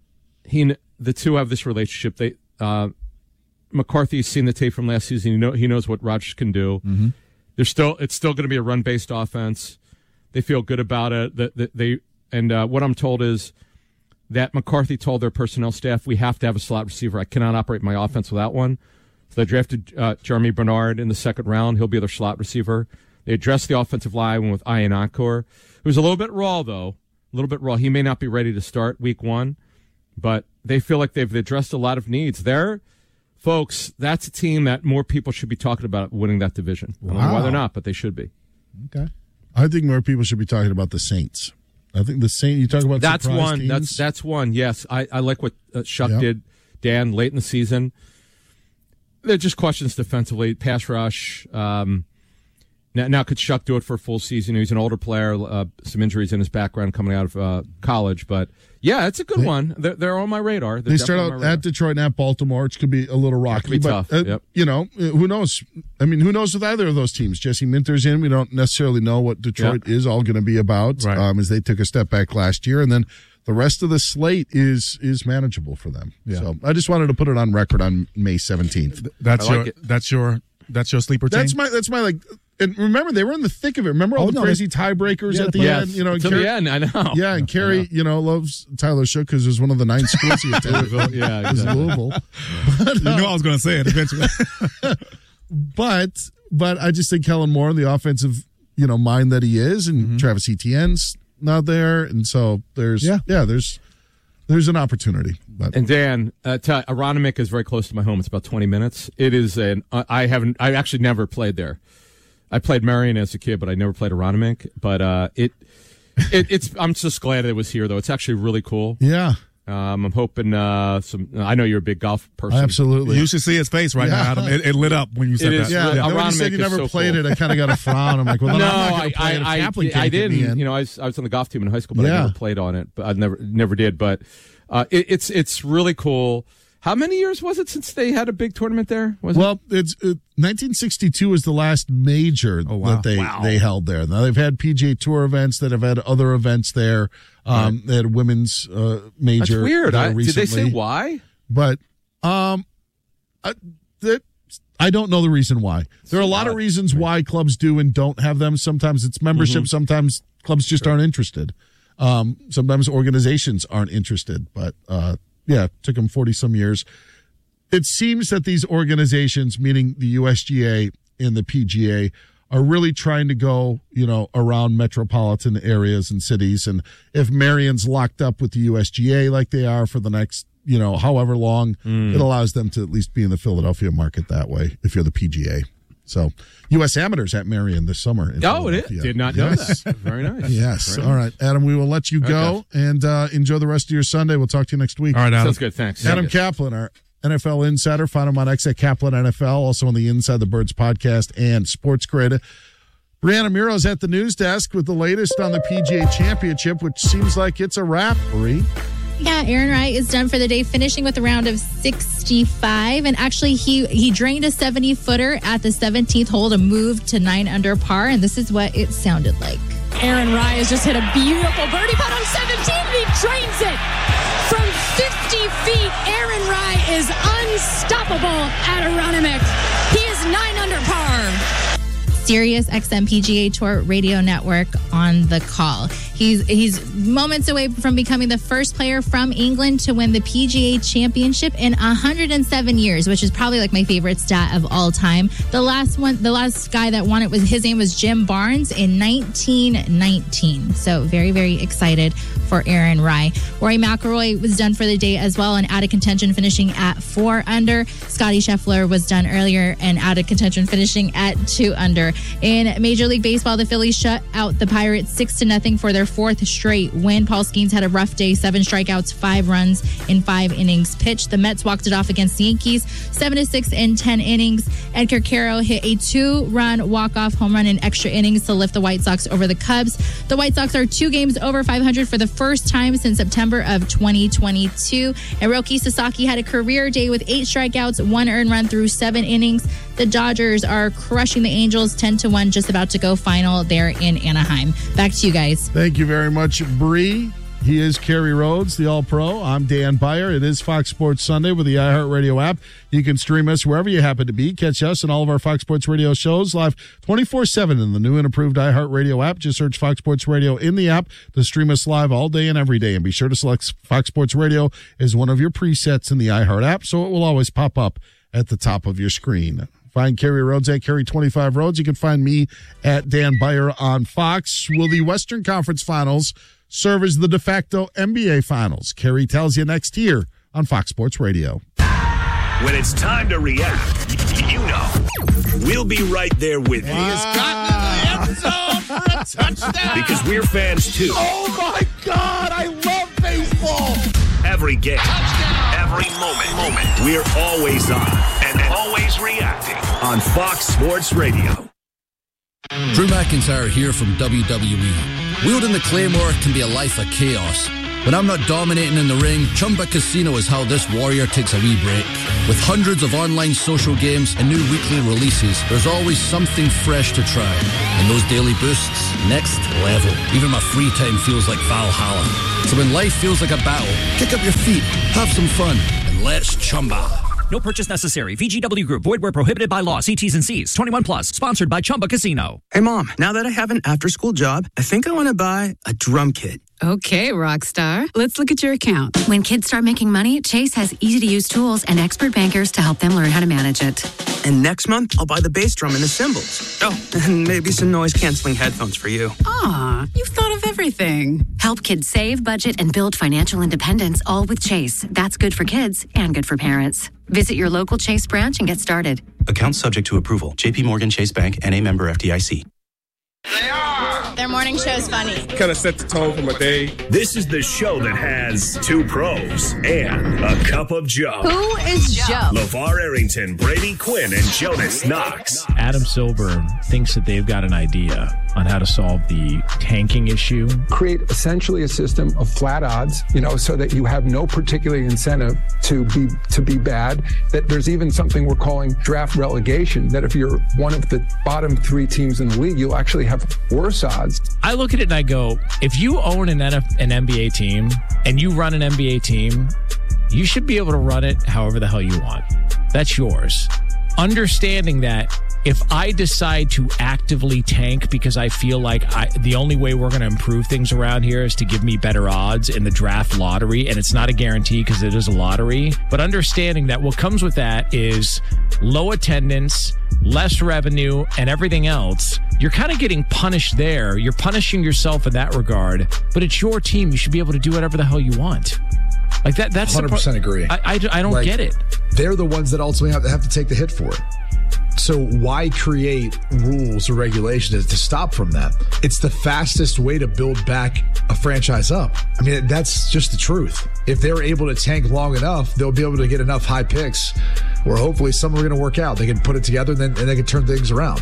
he the two have this relationship. They uh, McCarthy's seen the tape from last season. You know, he knows what Rodgers can do. Mm-hmm. They're still it's still going to be a run based offense. They feel good about it. That they, they and uh, what I'm told is that McCarthy told their personnel staff, we have to have a slot receiver. I cannot operate my offense without one. So they drafted uh, Jeremy Bernard in the second round. He'll be their slot receiver. They addressed the offensive line with Ian Encore, who's a little bit raw, though. A little bit raw. He may not be ready to start week one, but they feel like they've addressed a lot of needs. They're, folks, that's a team that more people should be talking about winning that division. I don't know why they're not, but they should be. Okay. I think more people should be talking about the Saints. I think the Saints, you talk about that's surprise one. teams. That's that's one. Yes, I, I like what uh, Shuck Yep. did, Dan, late in the season. They're just questions defensively, pass rush. Um, now, now, could Shuck do it for a full season? He's an older player, uh, some injuries in his background coming out of uh, college, but yeah, it's a good They- one. They're, they're on my radar. They're They start definitely out on my radar. at Detroit and at Baltimore, which could be a little rocky. be but, tough, uh, yep. You know, uh, who knows? I mean, who knows with either of those teams? Jesse Minter's in. We don't necessarily know what Detroit is all going to be about Right. um, as they took a step back last year. And then the rest of the slate is is manageable for them. Yeah. So I just wanted to put it on record on May seventeenth. That's I like your it. that's your that's your sleeper team. That's my, that's my, like, and remember, they were in the thick of it. Remember all Oh, the no, crazy they- tiebreakers yeah, at the Yes, end? You know, until Carrie- the end, I know. Yeah, and Kerry, you know, loves Tyler Shook because it was one of the nine schools he attended. Yeah, It was exactly. Louisville. you knew I was going to say it eventually. But but I just think Kellen Moore, the offensive, you know, mind that he is, and Mm-hmm. Travis Etienne's not there, and so there's Yeah. yeah, there's there's an opportunity. But And Dan, uh, tell, Aronimink is very close to my home. It's about twenty minutes. It is an. I haven't. I actually never played there. I played Marion as a kid, but I never played Aronimink. But uh, it, it, it's. I'm just glad it was here, though. It's actually really cool. yeah, Um, I'm hoping uh, some. I know you're a big golf person. absolutely. You should see his face right Yeah. now, Adam. It, it lit up when you said It that. is, yeah, really- then when you said Aronimink you is never so played cool. it, I kind of got a frown. I'm like, well, then No, I'm not going I, to play it if I, Kaplan I, can't I get me didn't. in. You know, I was, I was on the golf team in high school, but Yeah. I never played on it. But I never, never did. But uh, it, it's, it's really cool. How many years was it since they had a big tournament there? Was Well, it's uh, nineteen sixty-two was the last major Oh, wow. that they, Wow. they held there. Now they've had P G A Tour events that have had other events there. Um, They had a women's uh, That's major. weird. there I, did they say recently. why? But um, I, that I don't know the reason why. There are a lot of odd. reasons why clubs do and don't have them. Sometimes it's membership. Mm-hmm. Sometimes clubs just aren't interested. Um, sometimes organizations aren't interested. But uh, yeah, it took them forty some years. It seems that these organizations, meaning the U S G A and the P G A, are really trying to go, you know, around metropolitan areas and cities. And if Marion's locked up with the U S G A like they are for the next, you know, however long, Mm. it allows them to at least be in the Philadelphia market that way if you're the P G A. So U S Amateurs at Marion this summer. in Oh, it is. Philadelphia. Did not know Yes. that. Very nice. Yes. Very All nice. right, Adam, we will let you go and uh, enjoy the rest of your Sunday. We'll talk to you next week. All right, Adam. Sounds good. Thanks. Adam Thank you. Kaplan, our N F L insider. Find him on X at Kaplan N F L, also on the Inside the Birds podcast and Sports Grid. Brianna Miro's at the news desk with the latest on the P G A Championship, which seems like it's a wrap, Bree. Yeah, Aaron Wright is done for the day, finishing with a round of sixty-five. And actually, he, he drained a seventy-footer at the seventeenth hole to move to nine under par. And this is what it sounded like. Aaron Rai has just hit a beautiful birdie putt on seventeen, and he drains it from fifty feet. Aaron Rai is unstoppable at Aronimink. He is nine under par. Sirius X M P G A Tour Radio Network on the call. He's he's moments away from becoming the first player from England to win the P G A Championship in one hundred seven years, which is probably like my favorite stat of all time. The last one, the last guy that won it was his name was Jim Barnes in nineteen nineteen. So very very excited for Aaron Rai. Rory McIlroy was done for the day as well and out of contention, finishing at four under. Scotty Scheffler was done earlier and out of contention, finishing at two under. In Major League Baseball, the Phillies shut out the Pirates six to nothing for their fourth straight win. Paul Skeens had a rough day, seven strikeouts, five runs in five innings pitched. The Mets walked it off against the Yankees, seven to six in ten innings. Edgar Caro hit a two-run walk-off home run in extra innings to lift the White Sox over the Cubs. The White Sox are two games over five hundred for the first time since September of twenty twenty-two. And Roki Sasaki had a career day with eight strikeouts, one earned run through seven innings. The Dodgers are crushing the Angels ten to one, just about to go final there in Anaheim. Back to you guys. Thank you very much, Bree. He is Kerry Rhodes, the All-Pro. I'm Dan Beyer. It is Fox Sports Sunday with the iHeartRadio app. You can stream us wherever you happen to be. Catch us and all of our Fox Sports Radio shows live twenty-four seven in the new and improved iHeartRadio app. Just search Fox Sports Radio in the app to stream us live all day and every day. And be sure to select Fox Sports Radio as one of your presets in the iHeart app, so it will always pop up at the top of your screen. Find Kerry Rhodes at Kerry twenty-five Rhodes. You can find me at Dan Beyer on Fox. Will the Western Conference Finals serve as the de facto N B A Finals? Kerry tells you next here on Fox Sports Radio. When it's time to react, you know, we'll be right there with you. He has gotten into the end zone for a touchdown. Because we're fans too. Oh my God, I love baseball. Every game, touchdown. Every moment, moment, we're always on and always reacting on Fox Sports Radio. Drew McIntyre here from W W E. Wielding the Claymore can be a life of chaos. When I'm not dominating in the ring, Chumba Casino is how this warrior takes a wee break. With hundreds of online social games and new weekly releases, there's always something fresh to try. And those daily boosts, next level. Even my free time feels like Valhalla. So when life feels like a battle, kick up your feet, have some fun, and let's Chumba. No purchase necessary. V G W Group. Void where prohibited by law. See T's and C's. twenty-one plus. Sponsored by Chumba Casino. Hey, Mom. Now that I have an after-school job, I think I want to buy a drum kit. Okay, Rockstar. Let's look at your account. When kids start making money, Chase has easy-to-use tools and expert bankers to help them learn how to manage it. And next month, I'll buy the bass drum and the cymbals. Oh, and maybe some noise-canceling headphones for you. Aw, you've thought of everything. Help kids save, budget, and build financial independence, all with Chase. That's good for kids and good for parents. Visit your local Chase branch and get started. Account subject to approval. J P Morgan Chase Bank, N A member F D I C. Their morning show's funny. Kind of set the tone for my day. This is the show that has two pros and a cup of Joe. Who is Joe? LeVar Arrington, Brady Quinn, and Jonas Knox. Adam Silver thinks that they've got an idea on how to solve the tanking issue. Create essentially a system of flat odds, you know, so that you have no particular incentive to be to be bad. That there's even something we're calling draft relegation, that if you're one of the bottom three teams in the league, you'll actually have worse odds. I look at it and I go, if you own an N F, an N B A team and you run an N B A team, you should be able to run it however the hell you want. That's yours. Understanding that if I decide to actively tank because I feel like I, the only way we're going to improve things around here is to give me better odds in the draft lottery, and it's not a guarantee because it is a lottery, but understanding that what comes with that is low attendance, less revenue, and everything else, you're kind of getting punished there. You're punishing yourself in that regard, but it's your team. You should be able to do whatever the hell you want. Like that. That's one hundred percent the pro- agree. I, I, I don't like, get it. They're the ones that ultimately have to, have to take the hit for it. So why create rules or regulations to stop from that? It's the fastest way to build back a franchise up. I mean, that's just the truth. If they're able to tank long enough, they'll be able to get enough high picks where hopefully some are going to work out. They can put it together and then and they can turn things around.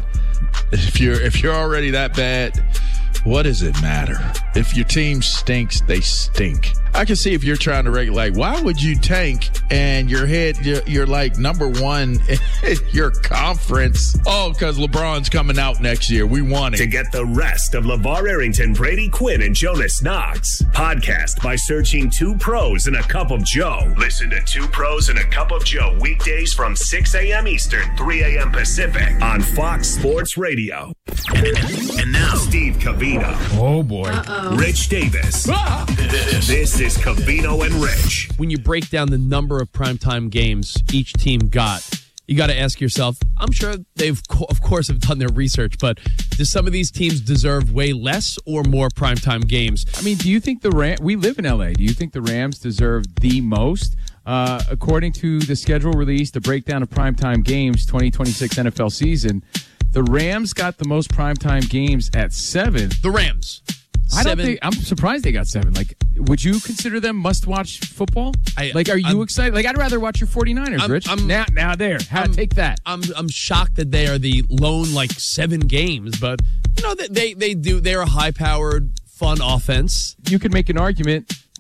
If you're if you're already that bad, what does it matter? If your team stinks, they stink. I can see if you're trying to regulate, why would you tank and your head, you're, you're like number one in your conference? Oh, because LeBron's coming out next year. We want it. To get the rest of LeVar Arrington, Brady Quinn, and Jonas Knox, podcast by searching Two Pros and a Cup of Joe. Listen to Two Pros and a Cup of Joe weekdays from six a.m. Eastern, three a.m. Pacific on Fox Sports Radio. And, and now, Steve Covino. Oh, boy. Uh-oh. Rich Davis. Ah! This is Covino and Rich. When you break down the number of primetime games each team got, you got to ask yourself, I'm sure they've, co- of course, have done their research, but do some of these teams deserve way less or more primetime games? I mean, do you think the Ram- we live in L A, do you think the Rams deserve the most? Uh, according to the schedule released, the breakdown of primetime games, twenty twenty-six N F L season, the Rams got the most primetime games at seven. The Rams. I don't Seven. think, I'm surprised they got seven. Like, would you consider them must-watch football? I, like, are you I'm, excited? Like, I'd rather watch your 49ers, I'm, Rich. I'm, now, now there. How, I'm, take that. I'm I'm shocked that they are the lone, like, seven games. But, you know, they, they, they do. They're a high-powered, fun offense. You could make an argument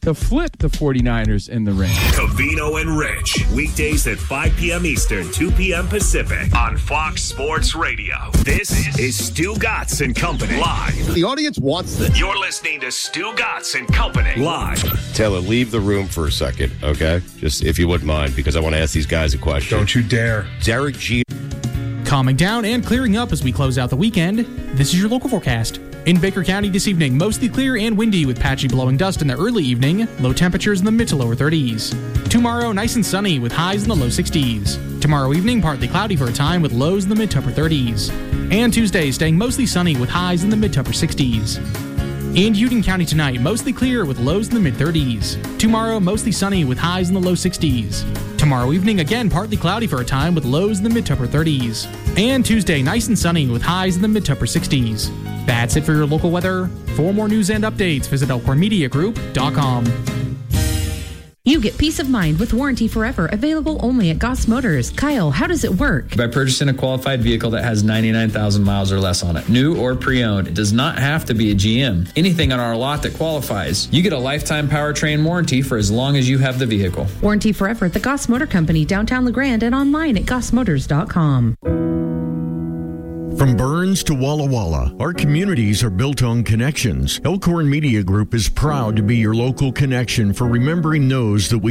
to flip the 49ers in the ring. Covino and Rich, weekdays at five p.m. Eastern, two p.m. Pacific on Fox Sports Radio. This is Stu Gatz and Company live. The audience wants this. You're listening to Stu Gatz and Company live. Taylor, leave the room for a second, okay? Just if you wouldn't mind, because I want to ask these guys a question. Don't you dare. Derek G. Calming down and clearing up as we close out the weekend, this is your local forecast. In Baker County this evening, mostly clear and windy with patchy blowing dust in the early evening, low temperatures in the mid to lower thirties. Tomorrow, nice and sunny with highs in the low sixties. Tomorrow evening, partly cloudy for a time with lows in the mid to upper thirties. And Tuesday, staying mostly sunny with highs in the mid to upper sixties. In Union County tonight, mostly clear with lows in the mid thirties. Tomorrow, mostly sunny with highs in the low sixties. Tomorrow evening, again, partly cloudy for a time with lows in the mid to upper thirties. And Tuesday, nice and sunny with highs in the mid to upper sixties. That's it for your local weather. For more news and updates, visit elkhorn media group dot com. You get peace of mind with Warranty Forever, available only at Goss Motors. Kyle, how does it work? By purchasing a qualified vehicle that has ninety-nine thousand miles or less on it, new or pre-owned, it does not have to be a G M. Anything on our lot that qualifies. You get a lifetime powertrain warranty for as long as you have the vehicle. Warranty Forever at the Goss Motor Company, downtown LeGrand, and online at goss motors dot com. From Burns to Walla Walla, our communities are built on connections. Elkhorn Media Group is proud to be your local connection for remembering those that we